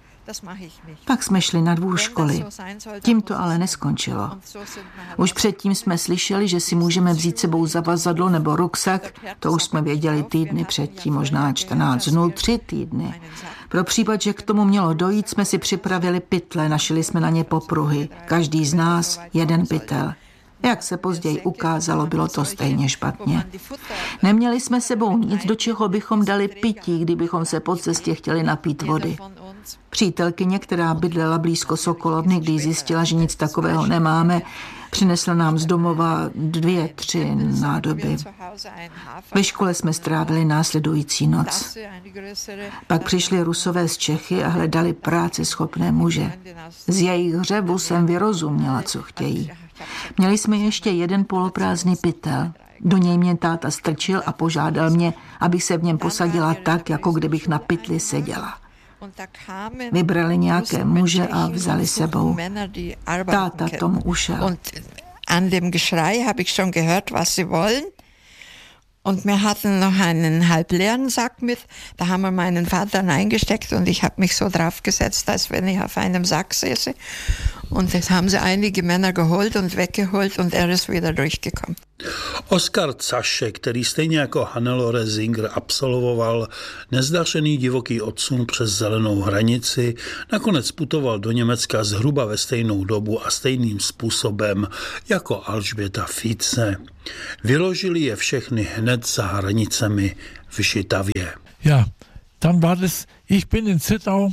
Pak jsme šli na dvůr školy. Tím to ale neskončilo. Už předtím jsme slyšeli, že si můžeme vzít sebou zavazadlo nebo ruksak. To už jsme věděli týdny předtím, možná 14 dnů, 3 týdny. Pro případ, že k tomu mělo dojít, jsme si připravili pytle, našili jsme na ně popruhy. Každý z nás 1 pytel. Jak se později ukázalo, bylo to stejně špatně. Neměli jsme sebou nic, do čeho bychom dali pití, kdybychom se po cestě chtěli napít vody. Přítelkyně, která bydlela blízko Sokolovny, když zjistila, že nic takového nemáme, přinesla nám z domova 2-3 nádoby. Ve škole jsme strávili následující noc. Pak přišli Rusové z Čechy a hledali práceschopné muže. Z jejich hřevu jsem vyrozuměla, co chtějí. Měli jsme ještě jeden poloprázdný pytel. Do něj mě táta strčil a požádal mě, abych se v něm posadila tak, jako kdybych na pytli seděla. Vybrali nějaké muže a vzali sebou. Táta tomu ušel. An dem Geschrei habe ich schon gehört, was sie wollen. Und wir hatten noch einen halbleeren Sack mit. Da haben wir meinen Vater reingesteckt und ich habe mich so draufgesetzt, als wenn ich auf einem Sack säße. Und das haben sie einige Männer geholt und weggeholt und er ist wieder durchgekommen. Oskar Zaše, který stejně jako Hannelore Singer absolvoval nezdařený divoký odsun přes zelenou hranici, nakonec putoval do Německa zhruba ve stejnou dobu a stejným způsobem jako Alžběta Fice. Vyložili je všechny hned za hranicemi v Žitavě. Ja, dann war das, ich bin in Zittau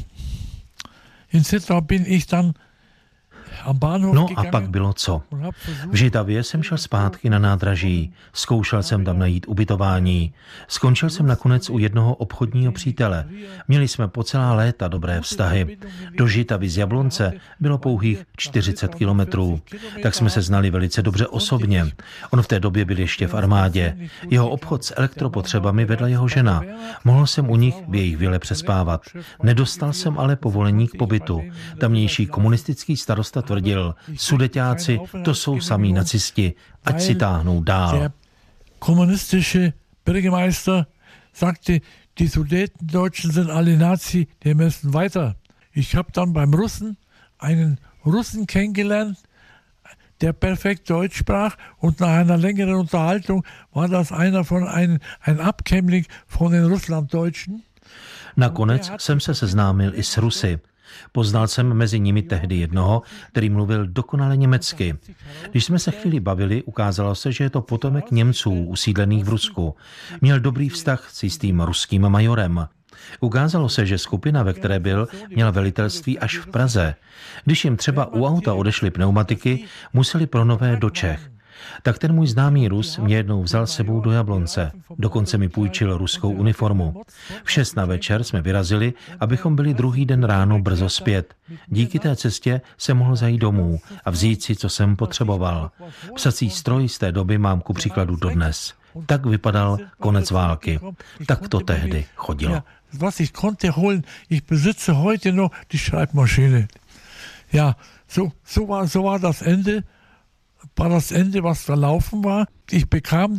bin ich dann. No a pak bylo co? V Žitavě jsem šel zpátky na nádraží, zkoušel jsem tam najít ubytování. Skončil jsem nakonec u jednoho obchodního přítele. Měli jsme po celá léta dobré vztahy. Do Žitavy z Jablonce bylo pouhých 40 kilometrů. Tak jsme se znali velice dobře osobně. On v té době byl ještě v armádě. Jeho obchod s elektropotřebami vedla jeho žena. Mohl jsem u nich v jejich vile přespávat. Nedostal jsem ale povolení k pobytu. Tamnější komunistický starosta tvrdil, Sudeťáci, to jsou samí nacisti, ať si táhnou dál. Der kommunistische Bürgermeister sagte, die Sudetendeutschen sind alle Nazi, die müssen weiter. Ich habe dann beim Russen einen Russen kennengelernt, der perfekt Deutsch sprach und nach einer längeren Unterhaltung war das ein Abkömmling von den Russlanddeutschen. Nakonec jsem se seznámil i s Rusy. Poznal jsem mezi nimi tehdy jednoho, který mluvil dokonale německy. Když jsme se chvíli bavili, ukázalo se, že je to potomek Němců usídlených v Rusku. Měl dobrý vztah s jistým ruským majorem. Ukázalo se, že skupina, ve které byl, měla velitelství až v Praze. Když jim třeba u auta odešly pneumatiky, museli pro nové do Čech. Tak ten můj známý Rus mě jednou vzal sebou do Jablonce. Dokonce mi půjčil ruskou uniformu. V 6 na večer jsme vyrazili, abychom byli druhý den ráno brzo zpět. Díky té cestě jsem mohl zajít domů a vzít si, co jsem potřeboval. Psací stroj z té doby mám ku příkladu dodnes. Tak vypadal konec války. Tak to tehdy chodilo. Was ich konnte holen, ich besitze heute noch die Schreibmaschine. Ja, so war das Ende. War das Ende, was verlaufen war. Ich bekam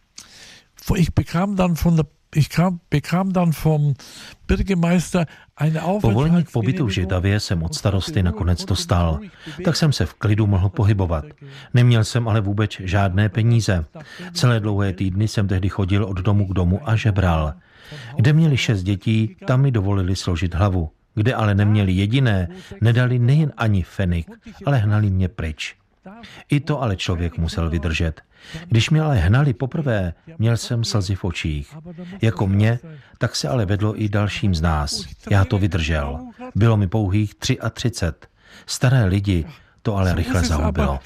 dann vom Bürgermeister eine Povolení k pobytu v Žitavě jsem od starosty nakonec dostal. Tak jsem se v klidu mohl pohybovat. Neměl jsem ale vůbec žádné peníze. Celé dlouhé týdny jsem tehdy chodil od domu k domu a žebral. Kde měli 6 dětí, tam mi dovolili složit hlavu. Kde ale neměli jediné, nedali nejen ani fenik, ale hnali mě pryč. I to ale člověk musel vydržet. Když mě ale hnali poprvé, měl jsem slzy v očích. Jako mě, tak se ale vedlo i dalším z nás. Já to vydržel. Bylo mi pouhých 33. Staré lidi to ale rychle zahubilo.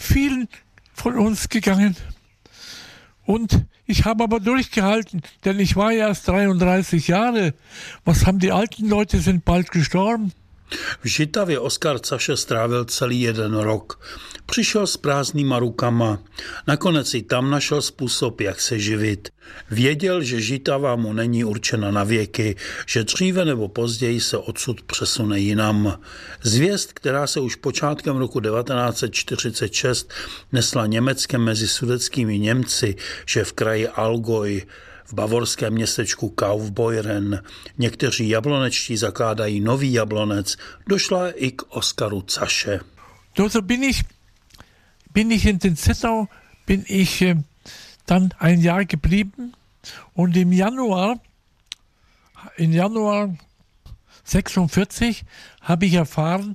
Und ich habe aber durchgehalten, denn ich war ja erst 33 Jahre. Was haben die alten Leute, sind bald gestorben. V Žitavě Oskar Zaše strávil celý 1 rok. Přišel s prázdnýma rukama. Nakonec i tam našel způsob, jak se živit. Věděl, že Žitava mu není určena na věky, že dříve nebo později se odsud přesune jinam. Zvěst, která se už počátkem roku 1946 nesla Německem mezi sudetskými Němci, že v kraji Allgäu v bavorském městečku Kaufbeuren někteří jablonečtí zakládají nový Jablonec, došla i k Oskaru Zaše. So bin ich in den Zittau, bin ich dann ein Jahr geblieben und im Januar 46 habe ich erfahren,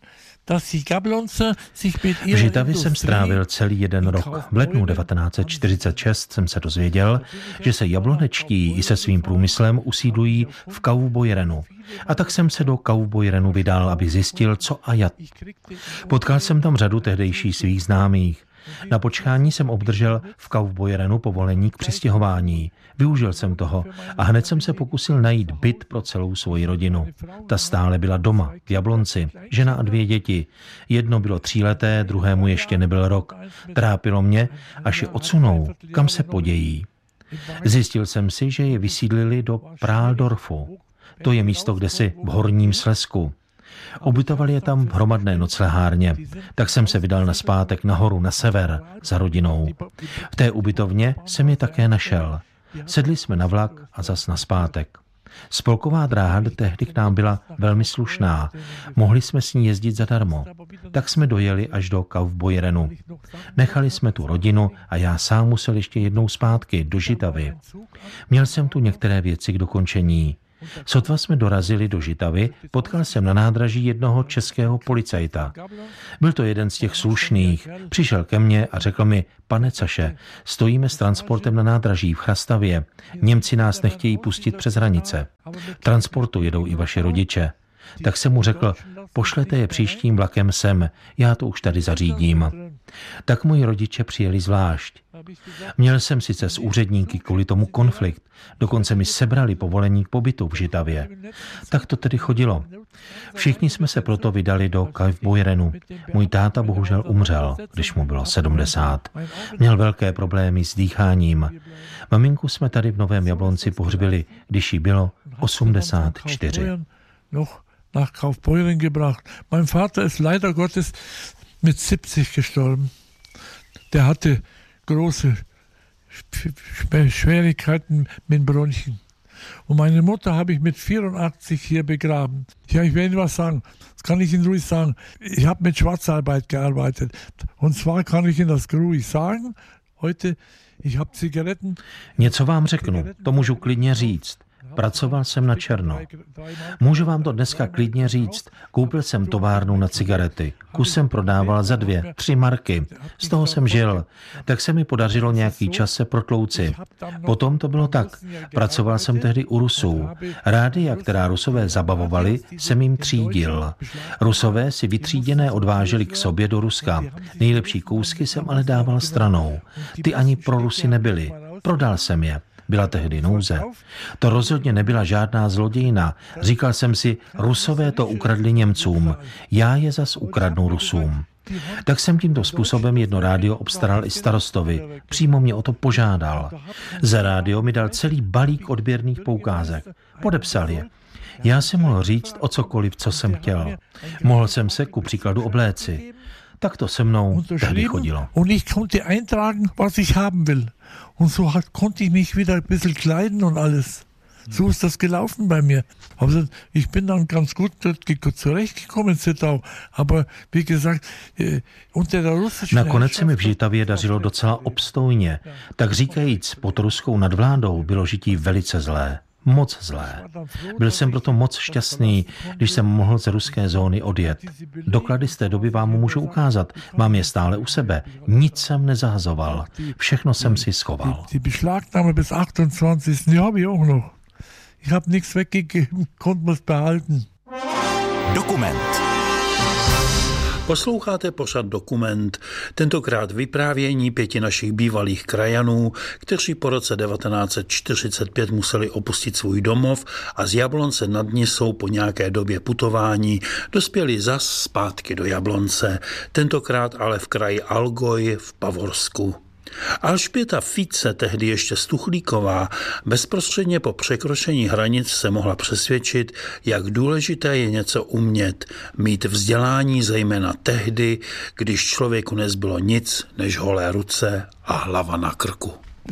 V Žitavě jsem strávil celý jeden rok. V lednu 1946 jsem se dozvěděl, že se jablonečtí i se svým průmyslem usídlují v Kaufbeuerenu. A tak jsem se do Kaufbeuerenu vydal, aby zjistil, co a jak. Potkal jsem tam řadu tehdejších svých známých. Na počkání jsem obdržel v Kaufbeuerenu povolení k přistěhování. Využil jsem toho a hned jsem se pokusil najít byt pro celou svoji rodinu. Ta stále byla doma, v Jablonci, žena a 2 děti. Jedno bylo 3leté, druhému ještě nebyl rok. Trápilo mě, až je odsunou, kam se podějí. Zjistil jsem si, že je vysídlili do Prahldorfu. To je místo kdesi v Horním Slezsku. Ubytovali je tam v hromadné noclehárně, tak jsem se vydal nazpátek nahoru na sever za rodinou. V té ubytovně jsem je také našel. Sedli jsme na vlak a zas nazpátek. Spolková dráha tehdy k nám byla velmi slušná. Mohli jsme s ní jezdit zadarmo. Tak jsme dojeli až do Kaufbeuerenu. Nechali jsme tu rodinu a já sám musel ještě jednou zpátky do Žitavy. Měl jsem tu některé věci k dokončení. Sotva jsme dorazili do Žitavy, potkal jsem na nádraží jednoho českého policajta. Byl to jeden z těch slušných. Přišel ke mně a řekl mi: pane Caše, stojíme s transportem na nádraží v Chrastavě. Němci nás nechtějí pustit přes hranice. V transportu jedou i vaši rodiče. Tak jsem mu řekl: pošlete je příštím vlakem sem, já to už tady zařídím. Tak moji rodiče přijeli zvlášť. Měl jsem sice s úředníky kvůli tomu konflikt, dokonce mi sebrali povolení k pobytu v Žitavě. Tak to tedy chodilo. Všichni jsme se proto vydali do Kaufbeuerenu. Můj táta bohužel umřel, když mu bylo 70. Měl velké problémy s dýcháním. Maminku jsme tady v Novém Jablonci pohřbili, když jí bylo 84. Nach Kaufbeuren gebracht. Mein Vater ist leider Gottes mit 70 gestorben. Der hatte große Schwierigkeiten mit Bronchien. Und meine Mutter habe ich mit 84 hier begraben. Ja, ich will Ihnen was sagen. Das kann ich Ihnen ruhig sagen. Ich habe mit Schwarzarbeit gearbeitet. Und zwar kann ich Ihnen das ruhig sagen. Heute, ich habe Zigaretten. Něco vám řeknu, to můžu klidně říct. Pracoval jsem na černo. Můžu vám to dneska klidně říct. Koupil jsem továrnu na cigarety. Kus jsem prodával za 2-3 marky. Z toho jsem žil. Tak se mi podařilo nějaký čas se protlouci. Potom to bylo tak. Pracoval jsem tehdy u Rusů. Rádia, která Rusové zabavovali, jsem jim třídil. Rusové si vytříděné odváželi k sobě do Ruska. Nejlepší kousky jsem ale dával stranou. Ty ani pro Rusy nebyly. Prodal jsem je. Byla tehdy nouze. To rozhodně nebyla žádná zlodějina. Říkal jsem si, Rusové to ukradli Němcům. Já je zas ukradnu Rusům. Tak jsem tímto způsobem jedno rádio obstaral i starostovi. Přímo mě o to požádal. Za rádio mi dal celý balík odběrných poukázek. Podepsal je. Já jsem mohl říct o cokoliv, co jsem chtěl. Mohl jsem se ku příkladu obléci. Tak to se mnou tehdy chodilo. Und ich konnte eintragen, was ich haben will. Und so konnte ich mich wieder ein bisschen kleiden und alles. So ist das gelaufen bei mir. Also ich bin dann ganz gut dort zurechtgekommen in Zittau. Aber wie gesagt, unter der russischen... Nakonec se mi v Žitavě dařilo docela obstojně. Tak říkajíc, pod ruskou nadvládou bylo žití velice zlé. Moc zlé. Byl jsem proto moc šťastný, když jsem mohl z ruské zóny odjet. Doklady z té doby vám můžu ukázat. Mám je stále u sebe. Nic jsem nezahazoval. Všechno jsem si schoval. Die Beschlagnahme bis 28. Die habe ich auch noch. Ich habe nichts weggegeben, konnte es behalten. Dokument. Posloucháte pořad Dokument, tentokrát vyprávění 5 našich bývalých krajanů, kteří po roce 1945 museli opustit svůj domov a z Jablonce nad Nisou po nějaké době putování dospěli zas zpátky do Jablonce, tentokrát ale v kraji Allgäu v Bavorsku. Alžběta Fice, tehdy ještě Stuchlíková, bezprostředně po překročení hranic se mohla přesvědčit, jak důležité je něco umět, mít vzdělání zejména tehdy, když člověku nezbylo nic než holé ruce a hlava na krku.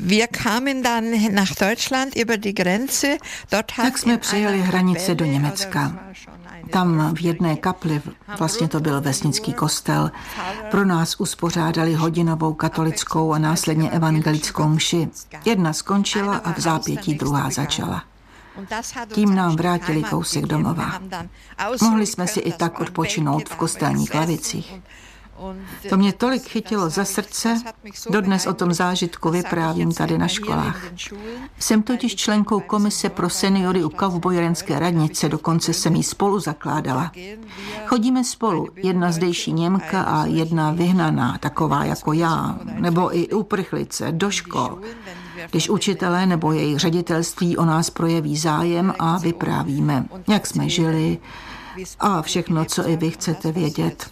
Tak jsme přijeli hranice do Německa. Tam v jedné kapli, vlastně to byl vesnický kostel, pro nás uspořádali hodinovou katolickou a následně evangelickou mši. Jedna skončila a v zápětí druhá začala. Tím nám vrátili kousek domova. Mohli jsme si i tak odpočinout v kostelních lavicích. To mě tolik chytilo za srdce, dodnes o tom zážitku vyprávím tady na školách. Jsem totiž členkou komise pro seniory u Kaufbeurenské radnice, dokonce jsem ji spolu zakládala. Chodíme spolu, jedna zdejší Němka a jedna vyhnaná, taková jako já, nebo i uprchlice, do škol. Když učitelé nebo jejich ředitelství o nás projeví zájem a vyprávíme, jak jsme žili a všechno, co i vy chcete vědět.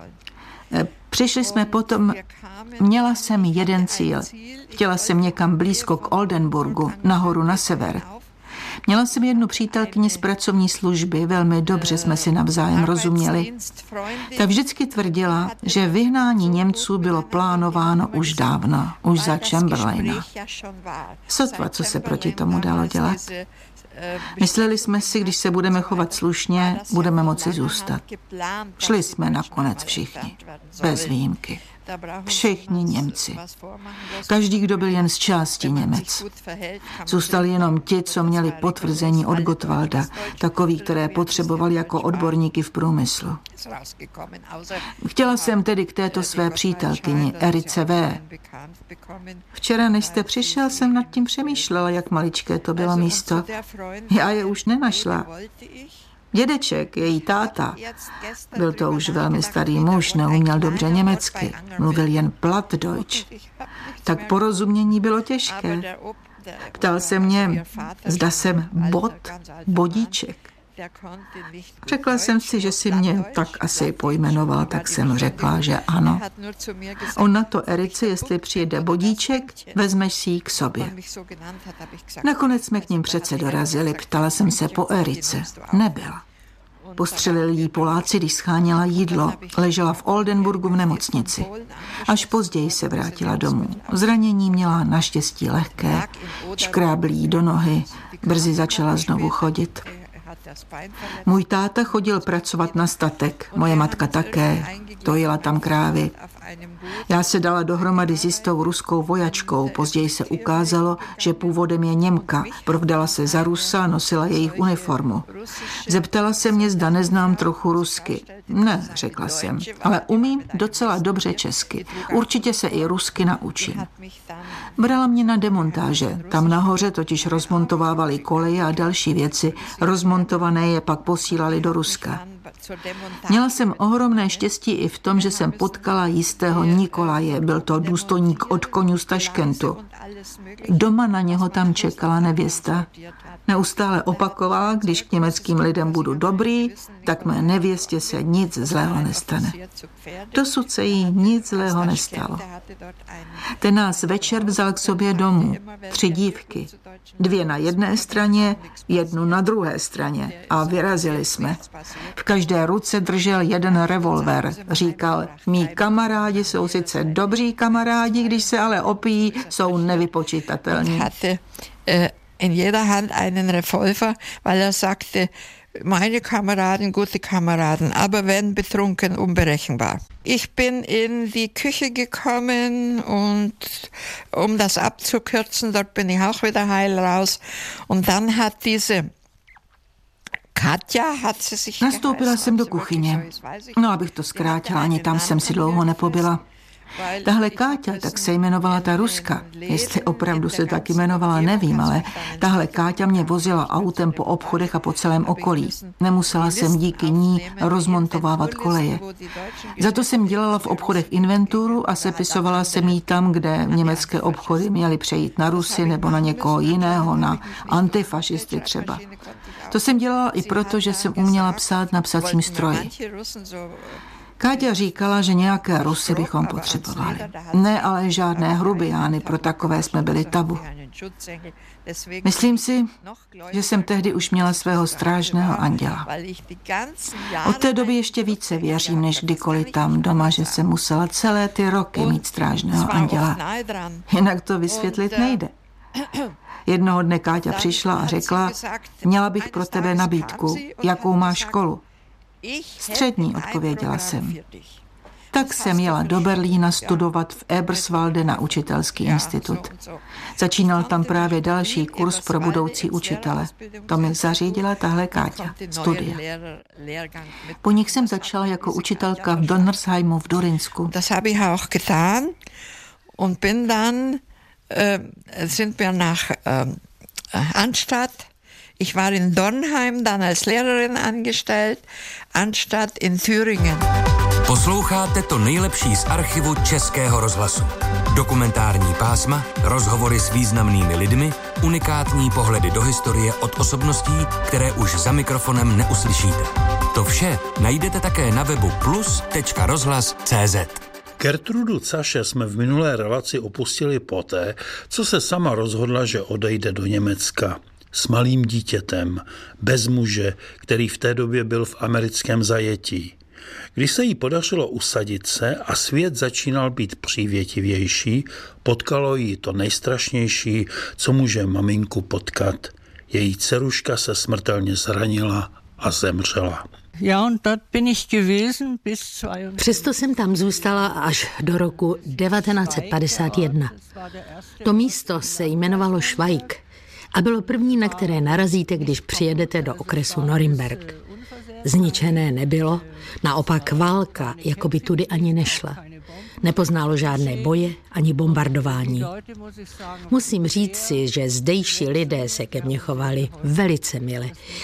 Přišli jsme potom, měla jsem jeden cíl. Chtěla jsem někam blízko k Oldenburgu, nahoru na sever. Měla jsem jednu přítelkyni z pracovní služby, velmi dobře jsme si navzájem rozuměli. Ta vždycky tvrdila, že vyhnání Němců bylo plánováno už dávno, už za Chamberlaina. Sotva, co se proti tomu dalo dělat. Mysleli jsme si, když se budeme chovat slušně, budeme moci zůstat. Šli jsme nakonec všichni, bez výjimky. Všichni Němci. Každý, kdo byl jen z části Němec. Zůstali jenom ti, co měli potvrzení od Gottwalda, takový, které potřebovali jako odborníky v průmyslu. Chtěla jsem tedy k této své přítelkyni, Erice V. Včera, než jste přišel, jsem nad tím přemýšlela, jak maličké to bylo místo. Já je už nenašla. Dědeček, její táta, byl to už velmi starý muž, neuměl dobře německy, mluvil jen Plattdeutsch. Tak porozumění bylo těžké. Ptal se mě, zda jsem bodíček. Řekla jsem si, že si mě tak asi pojmenoval, tak jsem řekla, že ano. On na to Erice, jestli přijde bodíček, vezmeš si ji k sobě. Nakonec jsme k ním přece dorazili, ptala jsem se po Erice. Nebyla. Postřelili jí Poláci, když scháněla jídlo. Ležela v Oldenburgu v nemocnici. Až později se vrátila domů. Zranění měla naštěstí lehké, škrábl jí do nohy, brzy začala znovu chodit. Můj táta chodil pracovat na statek, moje matka také, dojela tam krávy. Já se dala dohromady s jistou ruskou vojačkou, později se ukázalo, že původem je Němka, provdala se za Rusa, nosila jejich uniformu. Zeptala se mě, zda neznám trochu rusky. Ne, řekla jsem, ale umím docela dobře česky. Určitě se i rusky naučím. Brala mě na demontáže, tam nahoře totiž rozmontovávali koleje a další věci, rozmontované je pak posílali do Ruska. Měla jsem ohromné štěstí i v tom, že jsem potkala jistého Nikolaje, byl to důstojník od koňů z Taškentu. Doma na něho tam čekala nevěsta. Neustále opakovala, když k německým lidem budu dobrý, tak mé nevěstě se nic zlého nestane. Dosud se jí nic zlého nestalo. Ten nás večer vzal k sobě domů. 3 dívky. 2 na jedné straně, 1 na druhé straně. A vyrazili jsme. V každé ruce držel 1 revolver. Říkal, mí kamarádi jsou sice dobří kamarádi, když se ale opijí, jsou nevypočitatelní. In jeder Hand einen Revolver, weil sagte, meine Kameraden, gute Kameraden, aber wenn betrunken, unberechenbar. Ich bin in die Küche gekommen und um das abzukürzen, dort bin ich auch wieder heil raus. Und dann hat diese Katja, hat sie sich Nastoupila jsem do kuchyně. No, abych to zkrátila, ani tam jsem si dlouho nepobyla. Tahle Káťa, tak se jmenovala ta Ruska. Jestli opravdu se tak jmenovala, nevím, ale tahle Káťa mě vozila autem po obchodech a po celém okolí. Nemusela jsem díky ní rozmontovávat koleje. Za to jsem dělala v obchodech inventuru a sepisovala jsem jí tam, kde německé obchody měly přejít na Rusy nebo na někoho jiného, na antifašisty třeba. To jsem dělala i proto, že jsem uměla psát na psacím stroji. Káťa říkala, že nějaké Rusy bychom potřebovali. Ne, ale žádné hrubiány, pro takové jsme byli tabu. Myslím si, že jsem tehdy už měla svého strážného anděla. Od té doby ještě více věřím, než kdykoliv tam doma, že jsem musela celé ty roky mít strážného anděla. Jinak to vysvětlit nejde. Jednoho dne Káťa přišla a řekla, měla bych pro tebe nabídku, jakou máš školu. Střední, odpověděla jsem. Tak jsem jela do Berlína studovat v Eberswalde na učitelský institut. Začínal tam právě další kurz pro budoucí učitele. To mi zařídila tahle Káťa, studia. Po nich jsem začala jako učitelka v Donnersheimu v Durinsku. Das habe ich auch getan und bin dann sind wir nach Anstatt. Ich war in Dornheim dann als Lehrerin angestellt, Anstatt in Thüringen. Posloucháte to nejlepší z archivu Českého rozhlasu. Dokumentární pásma, rozhovory s významnými lidmi, unikátní pohledy do historie od osobností, které už za mikrofonem neuslyšíte. To vše najdete také na webu plus.rozhlas.cz. Gertrudu Caše jsme v minulé relaci opustili poté, co se sama rozhodla, že odejde do Německa. S malým dítětem, bez muže, který v té době byl v americkém zajetí. Když se jí podařilo usadit se a svět začínal být přívětivější, potkalo jí to nejstrašnější, co může maminku potkat. Její dceruška se smrtelně zranila a zemřela. Přesto jsem tam zůstala až do roku 1951. To místo se jmenovalo Schweig a bylo první, na které narazíte, když přijedete do okresu Norimberk. Zničené nebylo, naopak válka jako by tudy ani nešla. Nepoználo žádné boje ani bombardování. Musím říct si, že zdejší lidé se ke mně chovali velice mile